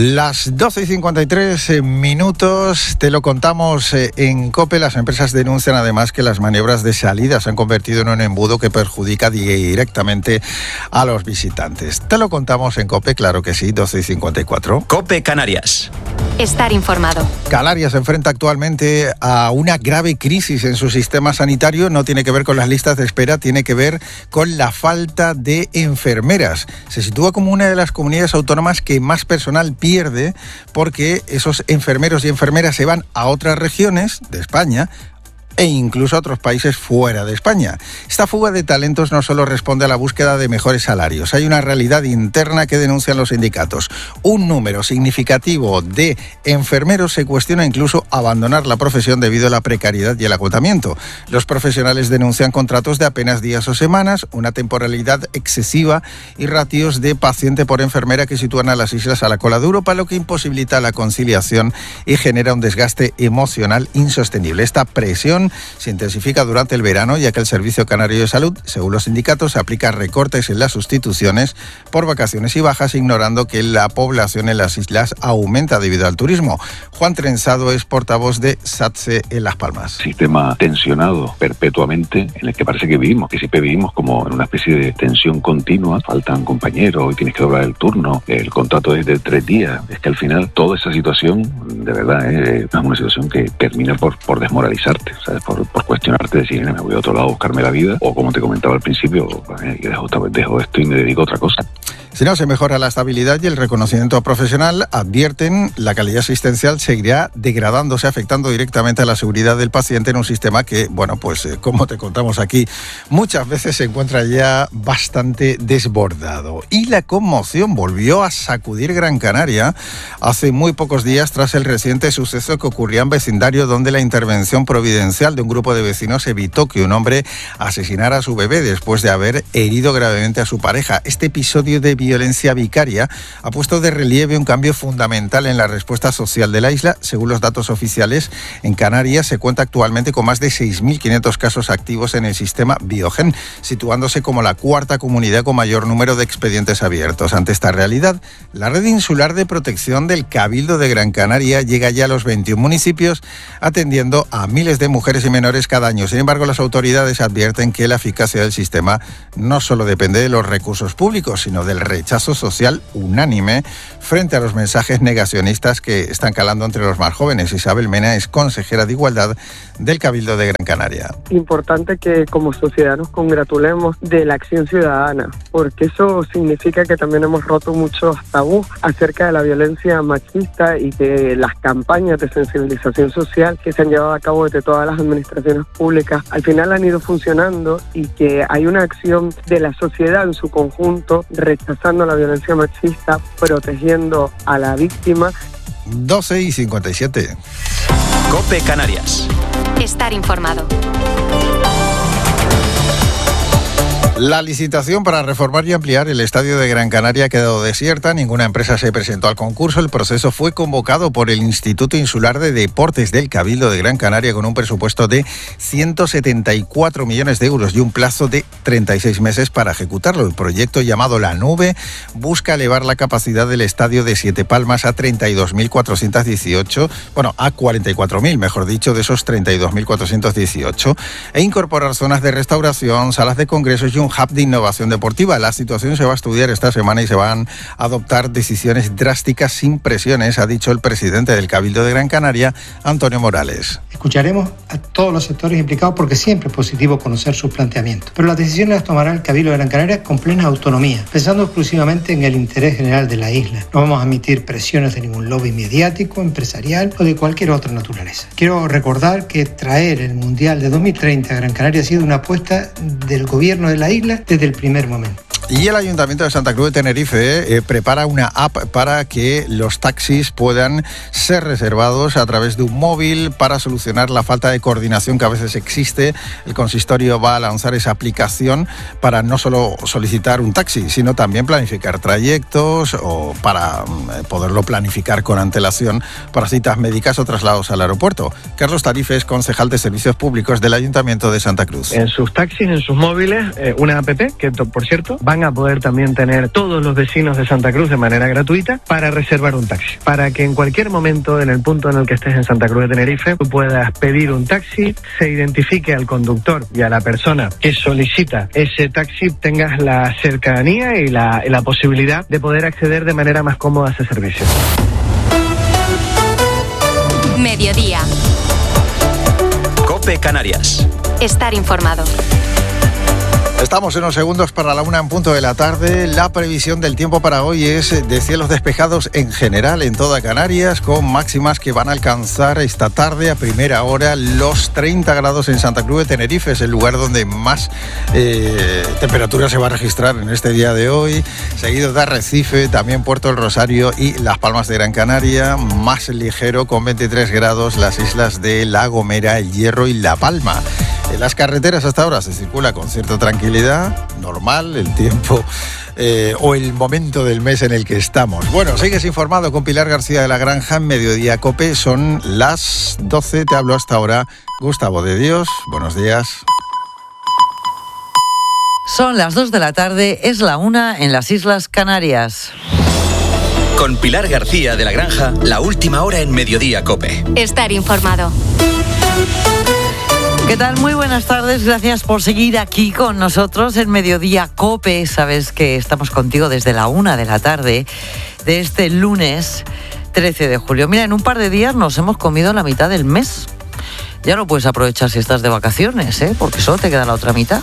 [SPEAKER 22] Las doce y cincuenta y tres minutos, te lo contamos en COPE. Las empresas denuncian además que las maniobras de salida se han convertido en un embudo que perjudica directamente a los visitantes. Te lo contamos en COPE, claro que sí, doce y cincuenta y cuatro.
[SPEAKER 3] COPE Canarias.
[SPEAKER 4] Estar informado.
[SPEAKER 22] Canarias se enfrenta actualmente a una grave crisis en su sistema sanitario. No tiene que ver con las listas de espera, tiene que ver con la falta de enfermeras. Se sitúa como una de las comunidades autónomas que más personal pierde, porque esos enfermeros y enfermeras se van a otras regiones de España e incluso a otros países fuera de España. Esta fuga de talentos no solo responde a la búsqueda de mejores salarios. Hay una realidad interna que denuncian los sindicatos. Un número significativo de enfermeros se cuestiona incluso abandonar la profesión debido a la precariedad y el agotamiento. Los profesionales denuncian contratos de apenas días o semanas, una temporalidad excesiva y ratios de paciente por enfermera que sitúan a las islas a la cola de Europa, lo que imposibilita la conciliación y genera un desgaste emocional insostenible. Esta presión se intensifica durante el verano, ya que el Servicio Canario de Salud, según los sindicatos, aplica recortes en las sustituciones por vacaciones y bajas, ignorando que la población en las islas aumenta debido al turismo. Juan Trenzado es portavoz de SATSE en Las Palmas.
[SPEAKER 23] Sistema tensionado perpetuamente en el que parece que vivimos, que siempre vivimos como en una especie de tensión continua. Faltan compañeros, hoy tienes que doblar el turno, el contrato es de tres días. Es que al final toda esa situación, de verdad, es una situación que termina por, por desmoralizarte, ¿sabes? Por, por cuestionarte, decir, me voy a otro lado a buscarme la vida, o como te comentaba al principio, eh, dejo, dejo esto y me dedico a otra cosa.
[SPEAKER 22] Si no se mejora la estabilidad y el reconocimiento profesional, advierten, la calidad asistencial seguirá degradándose, afectando directamente a la seguridad del paciente en un sistema que, bueno, pues eh, como te contamos aquí, muchas veces se encuentra ya bastante desbordado. Y la conmoción volvió a sacudir Gran Canaria hace muy pocos días tras el reciente suceso que ocurría en vecindario, donde la intervención providencial de un grupo de vecinos evitó que un hombre asesinara a su bebé después de haber herido gravemente a su pareja. Este episodio de violencia vicaria ha puesto de relieve un cambio fundamental en la respuesta social de la isla. Según los datos oficiales, en Canarias se cuenta actualmente con más de seis mil quinientos casos activos en el sistema Biogen, situándose como la cuarta comunidad con mayor número de expedientes abiertos. Ante esta realidad, la Red Insular de Protección del Cabildo de Gran Canaria llega ya a los veintiún municipios, atendiendo a miles de mujeres y menores cada año. Sin embargo, las autoridades advierten que la eficacia del sistema no solo depende de los recursos públicos, sino del rechazo social unánime frente a los mensajes negacionistas que están calando entre los más jóvenes. Isabel Mena es consejera de Igualdad del Cabildo de Gran Canaria.
[SPEAKER 5] Importante que como sociedad nos congratulemos de la acción ciudadana, porque eso significa que también hemos roto muchos tabús acerca de la violencia machista y que las campañas de sensibilización social que se han llevado a cabo desde todas las administraciones públicas al final han ido funcionando, y que hay una acción de la sociedad en su conjunto rechazando la violencia machista, protegiendo a la víctima.
[SPEAKER 22] doce y cincuenta y siete.
[SPEAKER 20] COPE Canarias.
[SPEAKER 4] Estar informado.
[SPEAKER 22] La licitación para reformar y ampliar el estadio de Gran Canaria ha quedado desierta. Ninguna empresa se presentó al concurso. El proceso fue convocado por el Instituto Insular de Deportes del Cabildo de Gran Canaria con un presupuesto de ciento setenta y cuatro millones de euros y un plazo de treinta y seis meses para ejecutarlo. El proyecto, llamado La Nube, busca elevar la capacidad del estadio de Siete Palmas a treinta y dos mil cuatrocientos dieciocho, bueno, a cuarenta y cuatro mil, mejor dicho, de esos treinta y dos mil cuatrocientos dieciocho, e incorporar zonas de restauración, salas de congresos y un hub de innovación deportiva. La situación se va a estudiar esta semana y se van a adoptar decisiones drásticas sin presiones, ha dicho el presidente del Cabildo de Gran Canaria, Antonio Morales.
[SPEAKER 7] Escucharemos a todos los sectores implicados porque siempre es positivo conocer sus planteamientos, pero las decisiones las tomará el Cabildo de Gran Canaria con plena autonomía, pensando exclusivamente en el interés general de la isla. No vamos a emitir presiones de ningún lobby mediático, empresarial o de cualquier otra naturaleza. Quiero recordar que traer el Mundial de dos mil treinta a Gran Canaria ha sido una apuesta del gobierno de la isla desde el primer momento.
[SPEAKER 22] Y el Ayuntamiento de Santa Cruz de Tenerife eh, prepara una app para que los taxis puedan ser reservados a través de un móvil para solucionar la falta de coordinación que a veces existe. El consistorio va a lanzar esa aplicación para no solo solicitar un taxi, sino también planificar trayectos o para eh, poderlo planificar con antelación para citas médicas o traslados al aeropuerto. Carlos Tarife es concejal de Servicios Públicos del Ayuntamiento de Santa Cruz.
[SPEAKER 8] En sus taxis, en sus móviles, eh, una app que, por cierto, van a poder también tener todos los vecinos de Santa Cruz de manera gratuita para reservar un taxi. Para que en cualquier momento, en el punto en el que estés en Santa Cruz de Tenerife, tú puedas pedir un taxi, se identifique al conductor y a la persona que solicita ese taxi, tengas la cercanía y la, y la posibilidad de poder acceder de manera más cómoda a ese servicio.
[SPEAKER 4] Mediodía.
[SPEAKER 20] COPE Canarias.
[SPEAKER 4] Estar informado.
[SPEAKER 22] Estamos en unos segundos para la una en punto de la tarde. La previsión del tiempo para hoy es de cielos despejados en general en toda Canarias, con máximas que van a alcanzar esta tarde a primera hora los treinta grados en Santa Cruz de Tenerife. Es el lugar donde más eh, temperatura se va a registrar en este día de hoy. Seguido de Arrecife, también Puerto del Rosario y Las Palmas de Gran Canaria. Más ligero con veintitrés grados las islas de La Gomera, El Hierro y La Palma. En las carreteras hasta ahora se circula con cierta tranquilidad, normal, el tiempo eh, o el momento del mes en el que estamos. Bueno, sigues informado con Pilar García de la Granja en Mediodía COPE. Son las doce, te hablo hasta ahora Gustavo de Dios. Buenos días.
[SPEAKER 2] Son las dos de la tarde, es la una en las Islas Canarias.
[SPEAKER 20] Con Pilar García de la Granja, la última hora en Mediodía COPE.
[SPEAKER 4] Estar informado.
[SPEAKER 2] ¿Qué tal? Muy buenas tardes, gracias por seguir aquí con nosotros en Mediodía COPE. Sabes que estamos contigo desde la una de la tarde de este lunes trece de julio. Mira, en un par de días nos hemos comido la mitad del mes. Ya lo puedes aprovechar si estás de vacaciones, ¿eh? Porque solo te queda la otra mitad.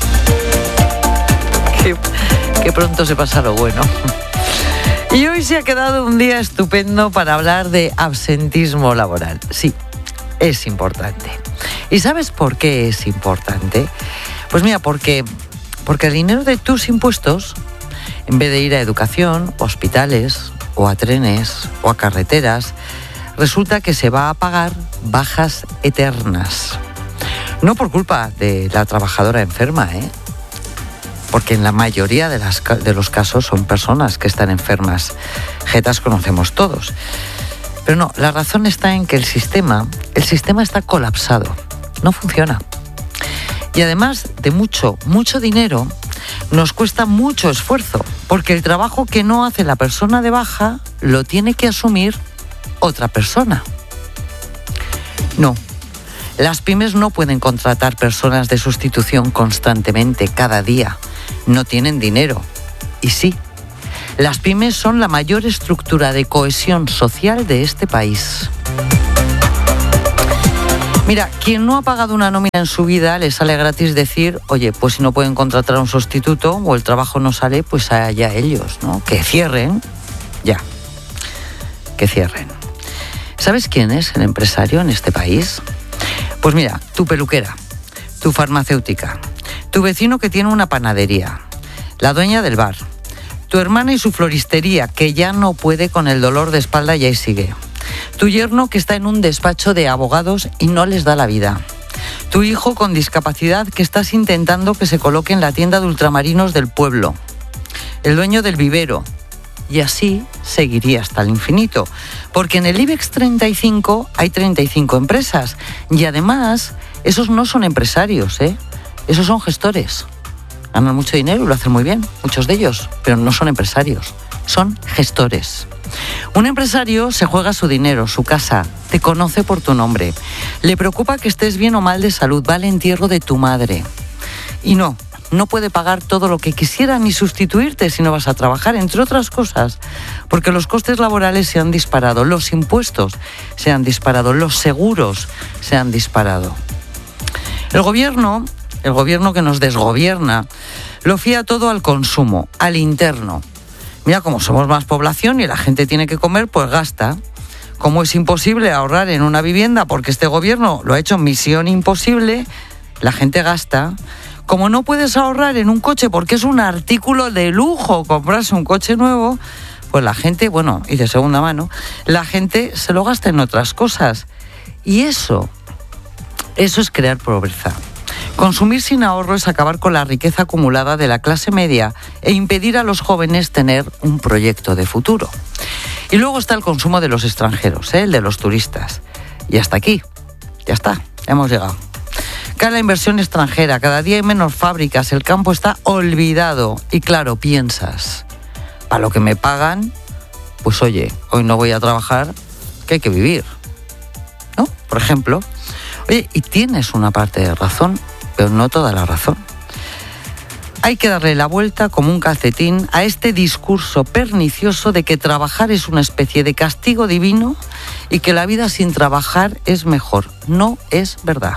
[SPEAKER 2] Qué, qué pronto se pasa lo bueno. Y hoy se ha quedado un día estupendo para hablar de absentismo laboral. Sí, es importante. ¿Y sabes por qué es importante? Pues mira, porque, porque el dinero de tus impuestos, en vez de ir a educación, hospitales, o a trenes, o a carreteras, resulta que se va a pagar bajas eternas. No por culpa de la trabajadora enferma, ¿eh? porque en la mayoría de, las, de los casos son personas que están enfermas. Jetas conocemos todos. Pero no, la razón está en que el sistema, el sistema está colapsado, no funciona. Y además de mucho, mucho dinero, nos cuesta mucho esfuerzo, porque el trabajo que no hace la persona de baja lo tiene que asumir otra persona. No, las pymes no pueden contratar personas de sustitución constantemente, cada día. No tienen dinero. Y sí, las pymes son la mayor estructura de cohesión social de este país. Mira, quien no ha pagado una nómina en su vida le sale gratis decir, oye, pues si no pueden contratar a un sustituto o el trabajo no sale, pues allá ellos, ¿no? Que cierren, ya, que cierren. ¿Sabes quién es el empresario en este país? Pues mira, tu peluquera, tu farmacéutica, tu vecino que tiene una panadería, la dueña del bar, tu hermana y su floristería, que ya no puede con el dolor de espalda y ahí sigue. Tu yerno que está en un despacho de abogados y no les da la vida. Tu hijo con discapacidad que estás intentando que se coloque en la tienda de ultramarinos del pueblo. El dueño del vivero. Y así seguiría hasta el infinito. Porque en el IBEX treinta y cinco hay treinta y cinco empresas. Y además, esos no son empresarios, ¿eh? Esos son gestores. Ganan mucho dinero y lo hacen muy bien, muchos de ellos. Pero no son empresarios, son gestores. Un empresario se juega su dinero, su casa, te conoce por tu nombre. Le preocupa que estés bien o mal de salud, va al entierro de tu madre. Y no, no puede pagar todo lo que quisiera ni sustituirte si no vas a trabajar, entre otras cosas, porque los costes laborales se han disparado, los impuestos se han disparado, los seguros se han disparado. El gobierno, el gobierno que nos desgobierna, lo fía todo al consumo, al interno. Mira, como somos más población y la gente tiene que comer, pues gasta. Como es imposible ahorrar en una vivienda porque este gobierno lo ha hecho misión imposible, la gente gasta. Como no puedes ahorrar en un coche porque es un artículo de lujo comprarse un coche nuevo, pues la gente, bueno, y de segunda mano, la gente se lo gasta en otras cosas. Y eso, eso es crear pobreza. Consumir sin ahorro es acabar con la riqueza acumulada de la clase media e impedir a los jóvenes tener un proyecto de futuro. Y luego está el consumo de los extranjeros, ¿eh? El de los turistas. Y hasta aquí, ya está, ya hemos llegado. Cae la inversión extranjera, cada día hay menos fábricas, el campo está olvidado. Y claro, piensas, para lo que me pagan, pues oye, hoy no voy a trabajar, que hay que vivir, ¿no? Por ejemplo. Oye, y tienes una parte de razón, pero no toda la razón. Hay que darle la vuelta como un calcetín a este discurso pernicioso de que trabajar es una especie de castigo divino y que la vida sin trabajar es mejor. No es verdad.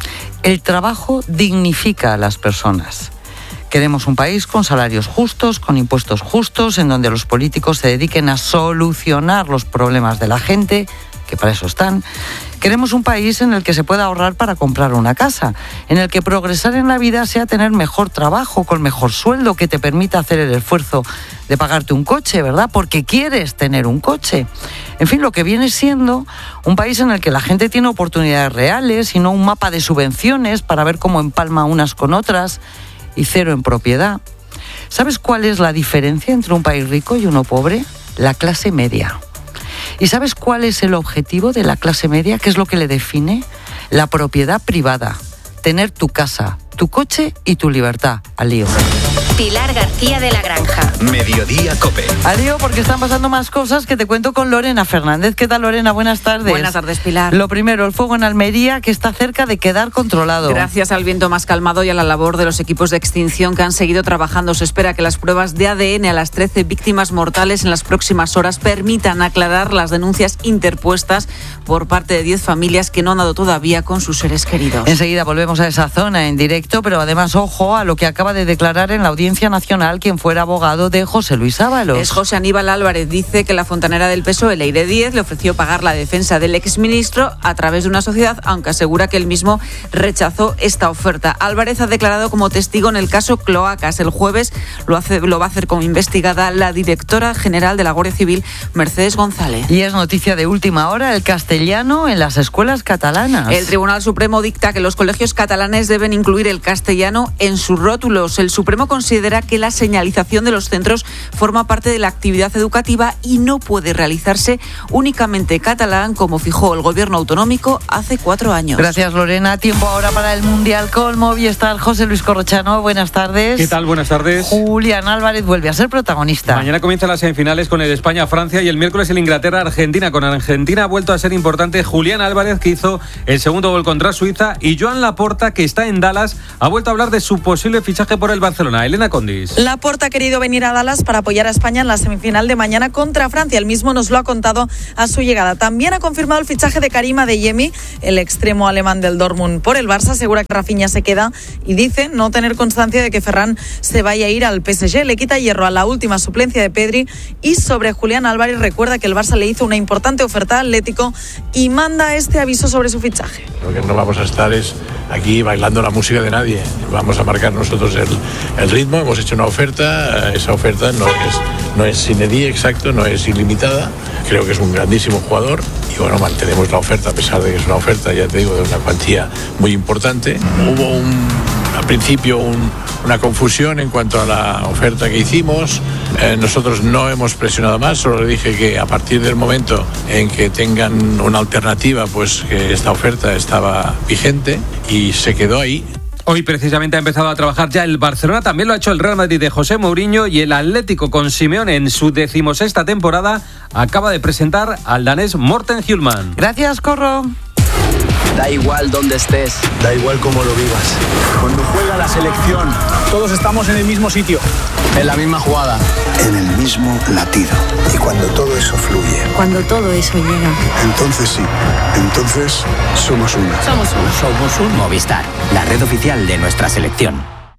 [SPEAKER 2] El trabajo dignifica a las personas. Queremos un país con salarios justos, con impuestos justos, en donde los políticos se dediquen a solucionar los problemas de la gente, que para eso están. Queremos un país en el que se pueda ahorrar para comprar una casa, en el que progresar en la vida sea tener mejor trabajo, con mejor sueldo, que te permita hacer el esfuerzo de pagarte un coche, ¿verdad? Porque quieres tener un coche. En fin, lo que viene siendo un país en el que la gente tiene oportunidades reales y no un mapa de subvenciones para ver cómo empalma unas con otras y cero en propiedad. ¿Sabes cuál es la diferencia entre un país rico y uno pobre? La clase media. ¿Y sabes cuál es el objetivo de la clase media? ¿Qué es lo que le define? La propiedad privada. Tener tu casa, tu coche y tu libertad. Al lío.
[SPEAKER 4] Pilar García de la Granja.
[SPEAKER 19] Mediodía COPE.
[SPEAKER 2] Al lío porque están pasando más cosas que te cuento con Lorena Fernández. ¿Qué tal, Lorena? Buenas tardes.
[SPEAKER 10] Buenas tardes, Pilar.
[SPEAKER 2] Lo primero, el fuego en Almería, que está cerca de quedar controlado.
[SPEAKER 10] Gracias al viento más calmado y a la labor de los equipos de extinción que han seguido trabajando, se espera que las pruebas de A D N a las trece víctimas mortales en las próximas horas permitan aclarar las denuncias interpuestas por parte de diez familias que no han dado todavía con sus seres queridos.
[SPEAKER 2] Enseguida volvemos a esa zona en directo, pero además, ojo a lo que acaba de declarar en la Audiencia Nacional quien fuera abogado de José Luis Ábalos.
[SPEAKER 10] Es José Aníbal Álvarez. Dice que la fontanera del P S O E, Leire Díez, le ofreció pagar la defensa del exministro a través de una sociedad, aunque asegura que él mismo rechazó esta oferta. Álvarez ha declarado como testigo en el caso Cloacas. El jueves lo, hace, lo va a hacer como investigada la directora general de la Guardia Civil, Mercedes González.
[SPEAKER 2] Y es noticia de última hora el castellano en las escuelas catalanas.
[SPEAKER 10] El Tribunal Supremo dicta que los colegios catalanes deben incluir el castellano en sus rótulos. El Supremo considera considera que la señalización de los centros forma parte de la actividad educativa y no puede realizarse únicamente catalán, como fijó el gobierno autonómico hace cuatro años.
[SPEAKER 2] Gracias, Lorena. Tiempo ahora para el Mundial con Movistar. José Luis Corrochano, buenas tardes.
[SPEAKER 9] ¿Qué tal? Buenas tardes.
[SPEAKER 2] Julián Álvarez vuelve a ser protagonista.
[SPEAKER 9] Mañana comienzan las semifinales con el España-Francia y el miércoles el Inglaterra-Argentina. Con Argentina ha vuelto a ser importante Julián Álvarez, que hizo el segundo gol contra Suiza, y Joan Laporta, que está en Dallas, ha vuelto a hablar de su posible fichaje por el Barcelona. Elena Condis.
[SPEAKER 11] Laporta ha querido venir a Dallas para apoyar a España en la semifinal de mañana contra Francia. El mismo nos lo ha contado a su llegada. También ha confirmado el fichaje de Karim Adeyemi, el extremo alemán del Dortmund por el Barça. Asegura que Rafinha se queda y dice no tener constancia de que Ferran se vaya a ir al P S G. Le quita hierro a la última suplencia de Pedri. Y sobre Julián Álvarez, recuerda que el Barça le hizo una importante oferta al Atlético y manda este aviso sobre su fichaje.
[SPEAKER 12] Lo que no vamos a estar es aquí bailando la música de nadie. Vamos a marcar nosotros el, el ritmo. Hemos hecho una oferta. Esa oferta no es, no es sine die, exacto, no es ilimitada. Creo que es un grandísimo jugador y bueno, mantenemos la oferta a pesar de que es una oferta, ya te digo, de una cuantía muy importante. Hubo un, al principio un, una confusión en cuanto a la oferta que hicimos. Eh, nosotros no hemos presionado más, solo le dije que a partir del momento en que tengan una alternativa, pues que esta oferta estaba vigente y se quedó ahí.
[SPEAKER 9] Hoy precisamente ha empezado a trabajar ya el Barcelona, también lo ha hecho el Real Madrid de José Mourinho, y el Atlético con Simeone en su decimosexta temporada acaba de presentar al danés Morten Hjulmand.
[SPEAKER 2] Gracias, Corro.
[SPEAKER 24] Da igual dónde estés, da igual cómo lo vivas. Cuando juega la selección, todos estamos en el mismo sitio, en la misma jugada,
[SPEAKER 25] en el mismo latido. Y cuando todo eso fluye,
[SPEAKER 26] cuando todo eso llega,
[SPEAKER 25] entonces sí, entonces somos uno.
[SPEAKER 26] Somos uno.
[SPEAKER 27] Somos un Movistar, la red oficial de nuestra selección.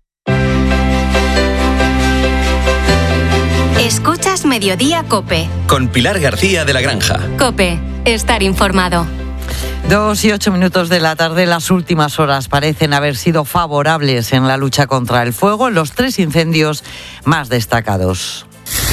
[SPEAKER 4] Escuchas Mediodía COPE.
[SPEAKER 19] Con Pilar García de la Granja.
[SPEAKER 4] COPE, estar informado.
[SPEAKER 2] Dos y ocho minutos de la tarde, las últimas horas parecen haber sido favorables en la lucha contra el fuego en los tres incendios más destacados.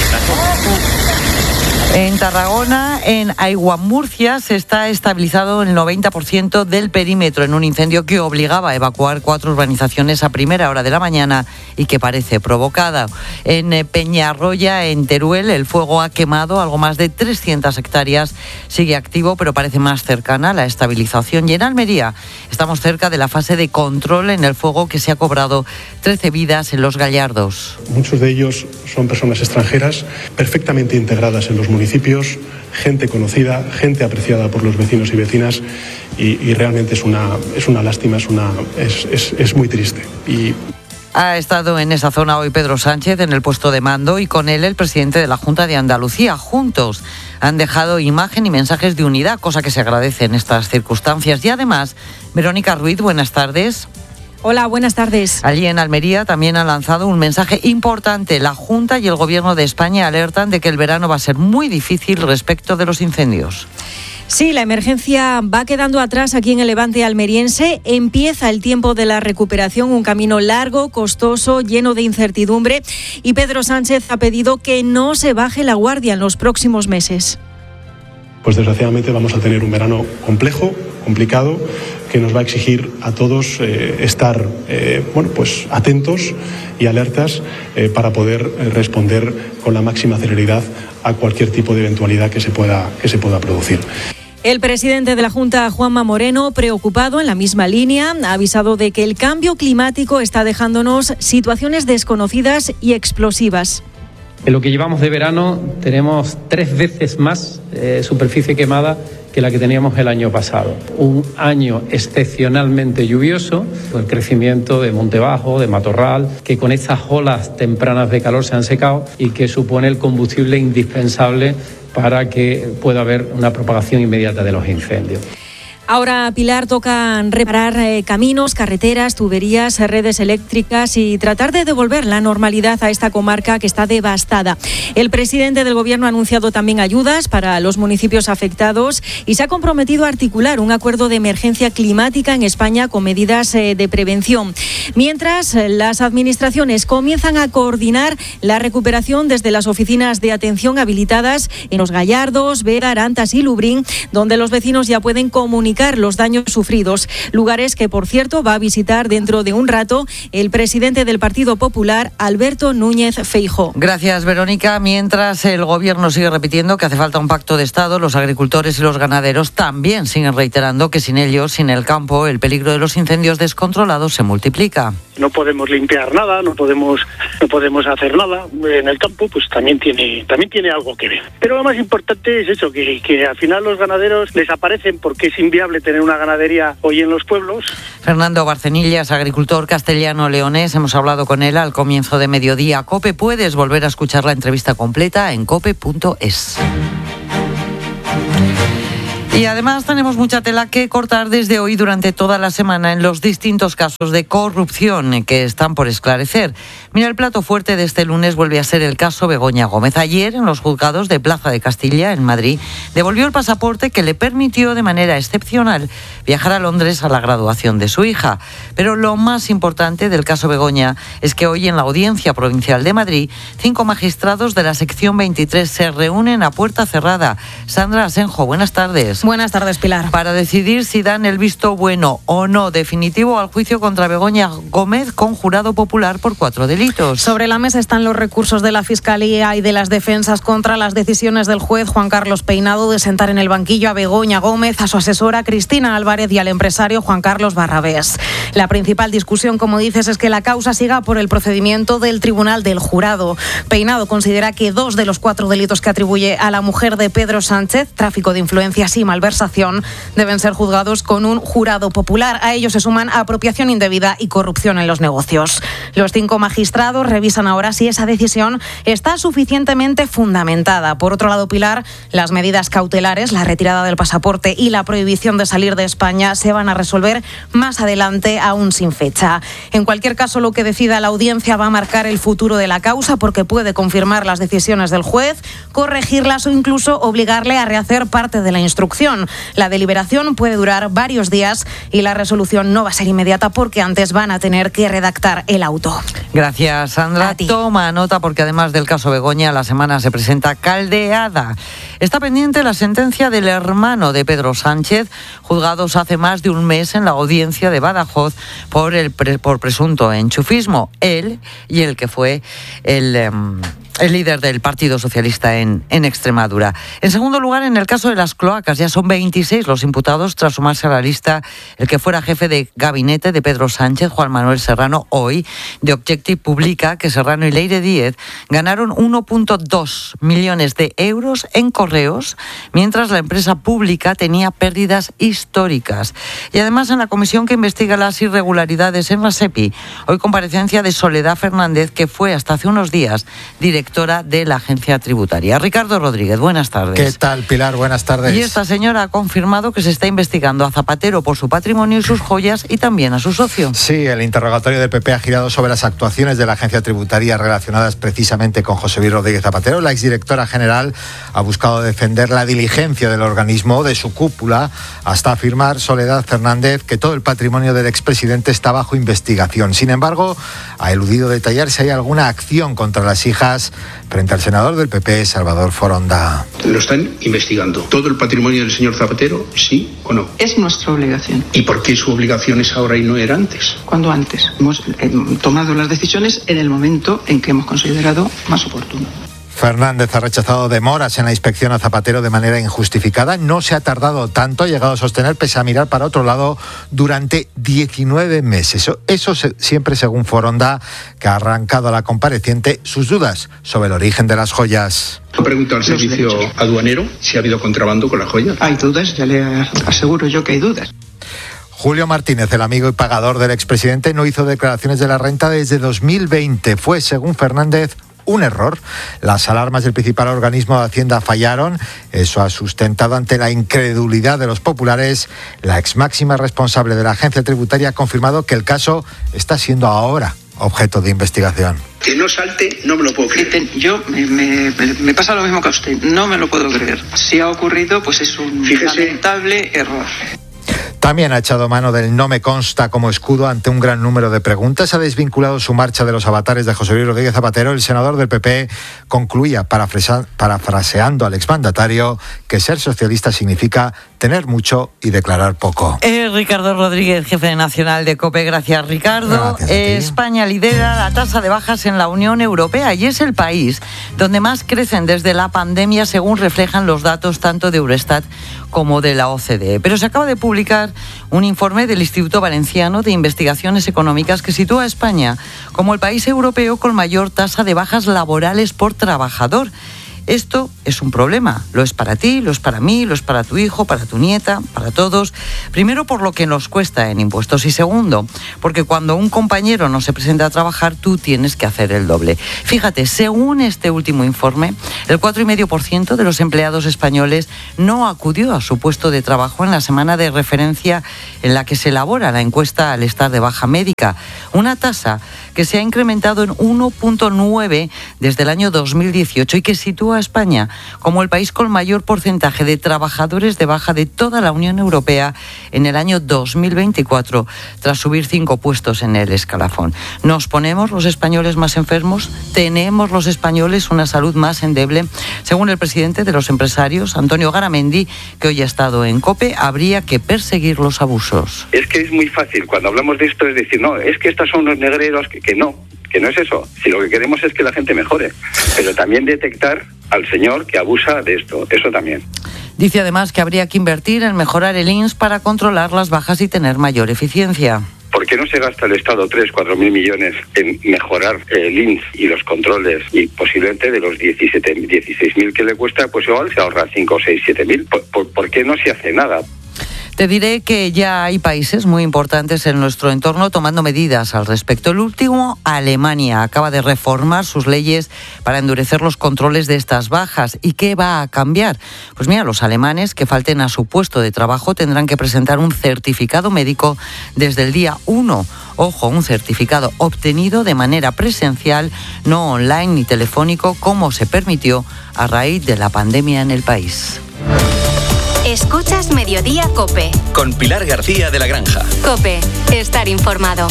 [SPEAKER 2] En Tarragona, en Aiguamurcia, se está estabilizado el noventa por ciento del perímetro en un incendio que obligaba a evacuar cuatro urbanizaciones a primera hora de la mañana y que parece provocada. En Peñarroya, en Teruel, el fuego ha quemado algo más de trescientas hectáreas. Sigue activo, pero parece más cercana a la estabilización. Y en Almería, estamos cerca de la fase de control en el fuego que se ha cobrado trece vidas en Los Gallardos.
[SPEAKER 28] Muchos de ellos son personas extranjeras perfectamente integradas en los municipios. municipios, gente conocida, gente apreciada por los vecinos y vecinas y, y realmente es una, es una lástima, es, una, es, es, es muy triste. Y...
[SPEAKER 2] Ha estado en esa zona hoy Pedro Sánchez en el puesto de mando y con él el presidente de la Junta de Andalucía. Juntos han dejado imagen y mensajes de unidad, cosa que se agradece en estas circunstancias. Y además, Verónica Ruiz, buenas tardes.
[SPEAKER 29] Hola, buenas tardes.
[SPEAKER 2] Allí en Almería también han lanzado un mensaje importante. La Junta y el Gobierno de España alertan de que el verano va a ser muy difícil respecto de los incendios.
[SPEAKER 29] Sí, la emergencia va quedando atrás aquí en el Levante almeriense. Empieza el tiempo de la recuperación, un camino largo, costoso, lleno de incertidumbre. Y Pedro Sánchez ha pedido que no se baje la guardia en los próximos meses.
[SPEAKER 28] Pues desgraciadamente vamos a tener un verano complejo, complicado, que nos va a exigir a todos eh, estar eh, bueno, pues atentos y alertas eh, para poder responder con la máxima celeridad a cualquier tipo de eventualidad que se pueda, que se pueda producir.
[SPEAKER 29] El presidente de la Junta, Juanma Moreno, preocupado en la misma línea, ha avisado de que el cambio climático está dejándonos situaciones desconocidas y explosivas.
[SPEAKER 30] En lo que llevamos de verano tenemos tres veces más eh, superficie quemada que la que teníamos el año pasado. Un año excepcionalmente lluvioso, con el crecimiento de monte bajo, de matorral, que con estas olas tempranas de calor se han secado y que supone el combustible indispensable para que pueda haber una propagación inmediata de los incendios.
[SPEAKER 29] Ahora, Pilar, toca reparar eh, caminos, carreteras, tuberías, redes eléctricas y tratar de devolver la normalidad a esta comarca que está devastada. El presidente del Gobierno ha anunciado también ayudas para los municipios afectados y se ha comprometido a articular un acuerdo de emergencia climática en España con medidas eh, de prevención. Mientras, las administraciones comienzan a coordinar la recuperación desde las oficinas de atención habilitadas en Los Gallardos, Vera, Arantas y Lubrín, donde los vecinos ya pueden comunicar cuantificar los daños sufridos. Lugares que, por cierto, va a visitar dentro de un rato el presidente del Partido Popular, Alberto Núñez Feijóo.
[SPEAKER 2] Gracias, Verónica. Mientras el Gobierno sigue repitiendo que hace falta un pacto de Estado, los agricultores y los ganaderos también siguen reiterando que sin ellos, sin el campo, el peligro de los incendios descontrolados se multiplica.
[SPEAKER 1] No podemos limpiar nada, no podemos no podemos hacer nada. En el campo pues también tiene también tiene algo que ver. Pero lo más importante es eso, que, que al final los ganaderos desaparecen porque es inviable tener una ganadería hoy en los pueblos.
[SPEAKER 2] Fernando Barcenillas, agricultor castellano-leonés, hemos hablado con él al comienzo de mediodía. COPE, puedes volver a escuchar la entrevista completa en cope punto es. Y además tenemos mucha tela que cortar desde hoy durante toda la semana en los distintos casos de corrupción que están por esclarecer. Mira, el plato fuerte de este lunes vuelve a ser el caso Begoña Gómez. Ayer, en los juzgados de Plaza de Castilla, en Madrid, devolvió el pasaporte que le permitió de manera excepcional viajar a Londres a la graduación de su hija. Pero lo más importante del caso Begoña es que hoy en la Audiencia Provincial de Madrid, cinco magistrados de la sección veintitrés se reúnen a puerta cerrada. Sandra Asenjo, buenas tardes.
[SPEAKER 6] Buenas tardes, Pilar.
[SPEAKER 2] Para decidir si dan el visto bueno o no definitivo al juicio contra Begoña Gómez con jurado popular por cuatro delitos.
[SPEAKER 6] Sobre la mesa están los recursos de la Fiscalía y de las defensas contra las decisiones del juez Juan Carlos Peinado de sentar en el banquillo a Begoña Gómez, a su asesora Cristina Álvarez y al empresario Juan Carlos Barrabés. La principal discusión, como dices, es que la causa siga por el procedimiento del Tribunal del Jurado. Peinado considera que dos de los cuatro delitos que atribuye a la mujer de Pedro Sánchez, tráfico de influencias y malversación, deben ser juzgados con un jurado popular. A ellos se suman apropiación indebida y corrupción en los negocios. Los cinco magistrados revisan ahora si esa decisión está suficientemente fundamentada. Por otro lado, Pilar, las medidas cautelares, la retirada del pasaporte y la prohibición de salir de España se van a resolver más adelante, aún sin fecha. En cualquier caso, lo que decida la audiencia va a marcar el futuro de la causa, porque puede confirmar las decisiones del juez, corregirlas o incluso obligarle a rehacer parte de la instrucción. La deliberación puede durar varios días y la resolución no va a ser inmediata porque antes van a tener que redactar el auto.
[SPEAKER 2] Gracias, Sandra. Toma nota porque además del caso Begoña, la semana se presenta caldeada. Está pendiente la sentencia del hermano de Pedro Sánchez, juzgados hace más de un mes en la audiencia de Badajoz por el pre, por presunto enchufismo. Él y el que fue el... Um, el líder del Partido Socialista en, en Extremadura. En segundo lugar, en el caso de las cloacas, ya son veintiséis los imputados tras sumarse a la lista el que fuera jefe de gabinete de Pedro Sánchez, Juan Manuel Serrano. Hoy, The Objective publica que Serrano y Leire Díez ganaron uno punto dos millones de euros en correos, mientras la empresa pública tenía pérdidas históricas. Y además, en la comisión que investiga las irregularidades en la SEPI, hoy comparecencia de Soledad Fernández, que fue hasta hace unos días directora de la agencia tributaria. Ricardo Rodríguez, buenas tardes.
[SPEAKER 22] ¿Qué tal, Pilar? Buenas tardes.
[SPEAKER 2] Y esta señora ha confirmado que se está investigando a Zapatero por su patrimonio y sus joyas y también a su socio.
[SPEAKER 22] Sí, el interrogatorio del P P ha girado sobre las actuaciones de la agencia tributaria relacionadas precisamente con José Luis Rodríguez Zapatero. La exdirectora general ha buscado defender la diligencia del organismo, de su cúpula, hasta afirmar Soledad Fernández que todo el patrimonio del expresidente está bajo investigación. Sin embargo, ha eludido detallar si hay alguna acción contra las hijas frente al senador del P P, Salvador Foronda.
[SPEAKER 13] Lo están investigando. ¿Todo el patrimonio del señor Zapatero, sí o no?
[SPEAKER 14] Es nuestra obligación.
[SPEAKER 13] ¿Y por qué su obligación es ahora y no era antes?
[SPEAKER 14] Cuando antes. Hemos eh, tomado las decisiones en el momento en que hemos considerado más oportuno.
[SPEAKER 22] Fernández ha rechazado demoras en la inspección a Zapatero de manera injustificada. No se ha tardado tanto, ha llegado a sostener, pese a mirar para otro lado, durante diecinueve meses. Eso, eso se, siempre según Foronda, que ha arrancado a la compareciente sus dudas sobre el origen de las joyas.
[SPEAKER 13] Ha preguntado al servicio aduanero si ha habido contrabando con las joyas.
[SPEAKER 14] Hay dudas, ya le aseguro yo que hay dudas.
[SPEAKER 22] Julio Martínez, el amigo y pagador del expresidente, no hizo declaraciones de la renta desde dos mil veinte. Fue, según Fernández, un error. Las alarmas del principal organismo de Hacienda fallaron. Eso ha sustentado ante la incredulidad de los populares. La ex máxima responsable de la agencia tributaria ha confirmado que el caso está siendo ahora objeto de investigación.
[SPEAKER 13] Que no salte, no me lo puedo creer.
[SPEAKER 14] Yo, me, me, me pasa lo mismo que a usted. No me lo puedo creer. Si ha ocurrido, pues es un Fíjese. lamentable error.
[SPEAKER 3] También ha echado mano del no me consta como escudo ante un gran número de preguntas. Ha desvinculado su marcha de los avatares de José Luis Rodríguez Zapatero. El senador del P P concluía, parafrasa- parafraseando al exmandatario, que ser socialista significa tener mucho y declarar poco.
[SPEAKER 2] Eh, Ricardo Rodríguez, jefe nacional de COPE. Gracias, Ricardo.
[SPEAKER 3] Gracias a ti.
[SPEAKER 2] Eh, España lidera la tasa de bajas en la Unión Europea y es el país donde más crecen desde la pandemia, según reflejan los datos tanto de Eurostat como de la O C D E. Pero se acaba de publicar un informe del Instituto Valenciano de Investigaciones Económicas que sitúa a España como el país europeo con mayor tasa de bajas laborales por trabajador. Esto es un problema. Lo es para ti, lo es para mí, lo es para tu hijo, para tu nieta, para todos. Primero, por lo que nos cuesta en impuestos. Y segundo, porque cuando un compañero no se presenta a trabajar, tú tienes que hacer el doble. Fíjate, según este último informe, el cuatro coma cinco por ciento de los empleados españoles no acudió a su puesto de trabajo en la semana de referencia en la que se elabora la encuesta al estar de baja médica. Una tasa que se ha incrementado en uno coma nueve desde el año dos mil dieciocho y que sitúa a España como el país con mayor porcentaje de trabajadores de baja de toda la Unión Europea en el año dos mil veinticuatro, tras subir cinco puestos en el escalafón. ¿Nos ponemos los españoles más enfermos? ¿Tenemos los españoles una salud más endeble? Según el presidente de los empresarios, Antonio Garamendi, que hoy ha estado en COPE, habría que perseguir los abusos.
[SPEAKER 5] Es que es muy fácil, cuando hablamos de esto, es decir, no, es que estos son unos negreros, que, que no, que no es eso. Si lo que queremos es que la gente mejore, pero también detectar al señor que abusa de esto, eso también.
[SPEAKER 2] Dice además que habría que invertir en mejorar el I N S para controlar las bajas y tener mayor eficiencia.
[SPEAKER 5] ¿Por qué no se gasta el Estado tres, cuatro mil millones en mejorar el I N S y los controles y posiblemente de los diecisiete, dieciséis mil que le cuesta, pues igual se ahorra cinco, seis, siete mil? ¿Por, por, ¿Por qué no se hace nada?
[SPEAKER 2] Te diré que ya hay países muy importantes en nuestro entorno tomando medidas al respecto. El último, Alemania, acaba de reformar sus leyes para endurecer los controles de estas bajas. ¿Y qué va a cambiar? Pues mira, los alemanes que falten a su puesto de trabajo tendrán que presentar un certificado médico desde el día uno. Ojo, un certificado obtenido de manera presencial, no online ni telefónico, como se permitió a raíz de la pandemia en el país.
[SPEAKER 4] Escuchas Mediodía COPE.
[SPEAKER 27] Con Pilar García de la Granja.
[SPEAKER 4] COPE, estar informado.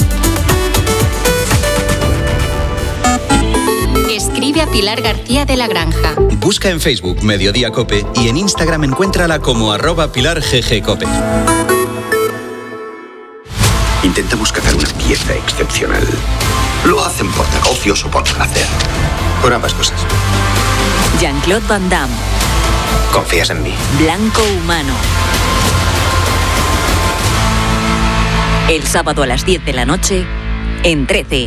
[SPEAKER 4] Escribe a Pilar García de la Granja.
[SPEAKER 27] Busca en Facebook Mediodía COPE y en Instagram encuéntrala como arroba Pilar G G COPE.
[SPEAKER 13] Intentamos cazar una pieza excepcional. Lo hacen por negocios o por placer. Por ambas cosas.
[SPEAKER 7] Jean-Claude Van Damme.
[SPEAKER 13] ¿Confías en mí?
[SPEAKER 7] Blanco Humano. El sábado a las diez de la noche, en trece.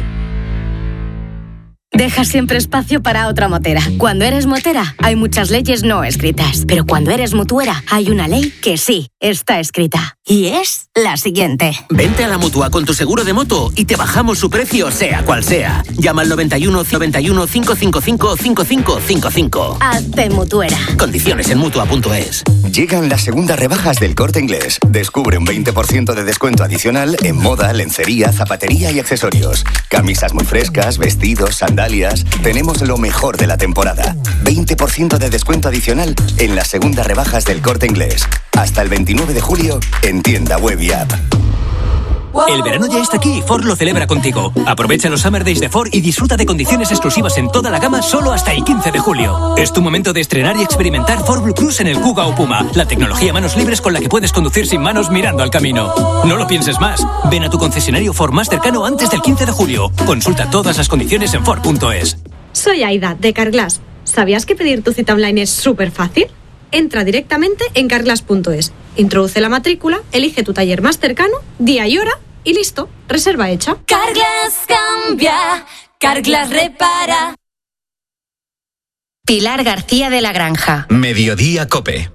[SPEAKER 15] Deja siempre espacio para otra motera. Cuando eres motera, hay muchas leyes no escritas. Pero cuando eres mutuera, hay una ley que sí está escrita. Y es la siguiente.
[SPEAKER 16] Vente a la Mutua con tu seguro de moto y te bajamos su precio, sea cual sea. Llama al noventa y uno, noventa y uno, cinco cinco cinco, cinco cinco cinco cinco.
[SPEAKER 15] Hazte mutuera.
[SPEAKER 16] Condiciones en Mutua punto es.
[SPEAKER 17] Llegan las segundas rebajas del Corte Inglés. Descubre un veinte por ciento de descuento adicional en moda, lencería, zapatería y accesorios. Camisas muy frescas, vestidos, sandalias. Tenemos lo mejor de la temporada. veinte por ciento de descuento adicional en las segundas rebajas del Corte Inglés. Hasta el veintinueve de julio en tienda web y app.
[SPEAKER 18] El verano ya está aquí y Ford lo celebra contigo. Aprovecha los Summer Days de Ford y disfruta de condiciones exclusivas en toda la gama solo hasta el quince de julio. Es tu momento de estrenar y experimentar Ford Blue Cruise en el Kuga o Puma, la tecnología manos libres con la que puedes conducir sin manos mirando al camino. No lo pienses más. Ven a tu concesionario Ford más cercano antes del quince de julio. Consulta todas las condiciones en Ford punto es.
[SPEAKER 21] Soy Aida, de Carglass. ¿Sabías que pedir tu cita online es súper fácil? Entra directamente en carglass punto es. Introduce la matrícula, elige tu taller más cercano, día y hora y listo, reserva hecha.
[SPEAKER 15] Carglass cambia, Carglass repara.
[SPEAKER 4] Pilar García de la Granja.
[SPEAKER 27] Mediodía COPE.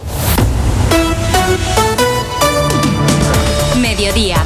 [SPEAKER 4] Mediodía.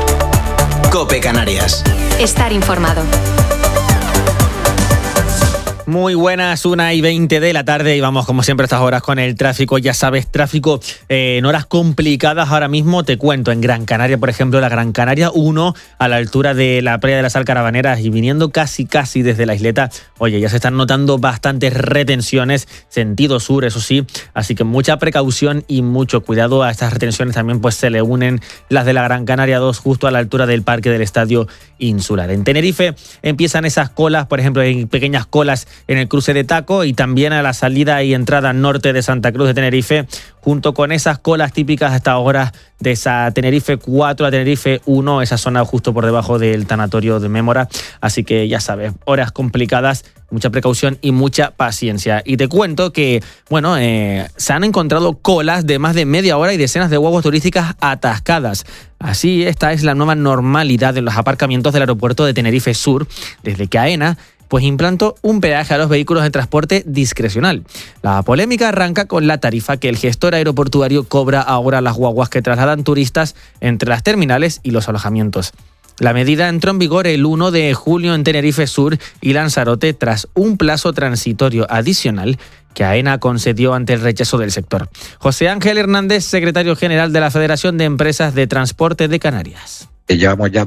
[SPEAKER 27] COPE Canarias.
[SPEAKER 4] Estar informado.
[SPEAKER 8] Muy buenas, una y veinte de la tarde y vamos como siempre a estas horas con el tráfico. Ya sabes, tráfico eh, en horas complicadas ahora mismo. Te cuento, en Gran Canaria, por ejemplo, la Gran Canaria uno a la altura de la playa de las Alcarabaneras y viniendo casi casi desde la isleta. Oye, ya se están notando bastantes retenciones, sentido sur, eso sí. Así que mucha precaución y mucho cuidado. A estas retenciones también pues se le unen las de la Gran Canaria dos justo a la altura del parque del Estadio Insular. En Tenerife empiezan esas colas, por ejemplo, hay pequeñas colas en el cruce de Taco y también a la salida y entrada norte de Santa Cruz de Tenerife, junto con esas colas típicas hasta ahora de esa Tenerife cuatro a Tenerife uno, esa zona justo por debajo del tanatorio de Mémora. Así que ya sabes, horas complicadas, mucha precaución y mucha paciencia. Y te cuento que, bueno, eh, se han encontrado colas de más de media hora y decenas de guaguas turísticas atascadas. Así, esta es la nueva normalidad en los aparcamientos del aeropuerto de Tenerife Sur, desde que AENA pues implantó un peaje a los vehículos de transporte discrecional. La polémica arranca con la tarifa que el gestor aeroportuario cobra ahora a las guaguas que trasladan turistas entre las terminales y los alojamientos. La medida entró en vigor el uno de julio en Tenerife Sur y Lanzarote tras un plazo transitorio adicional que AENA concedió ante el rechazo del sector. José Ángel Hernández, secretario general de la Federación de Empresas de Transporte de Canarias.
[SPEAKER 9] Llevamos ya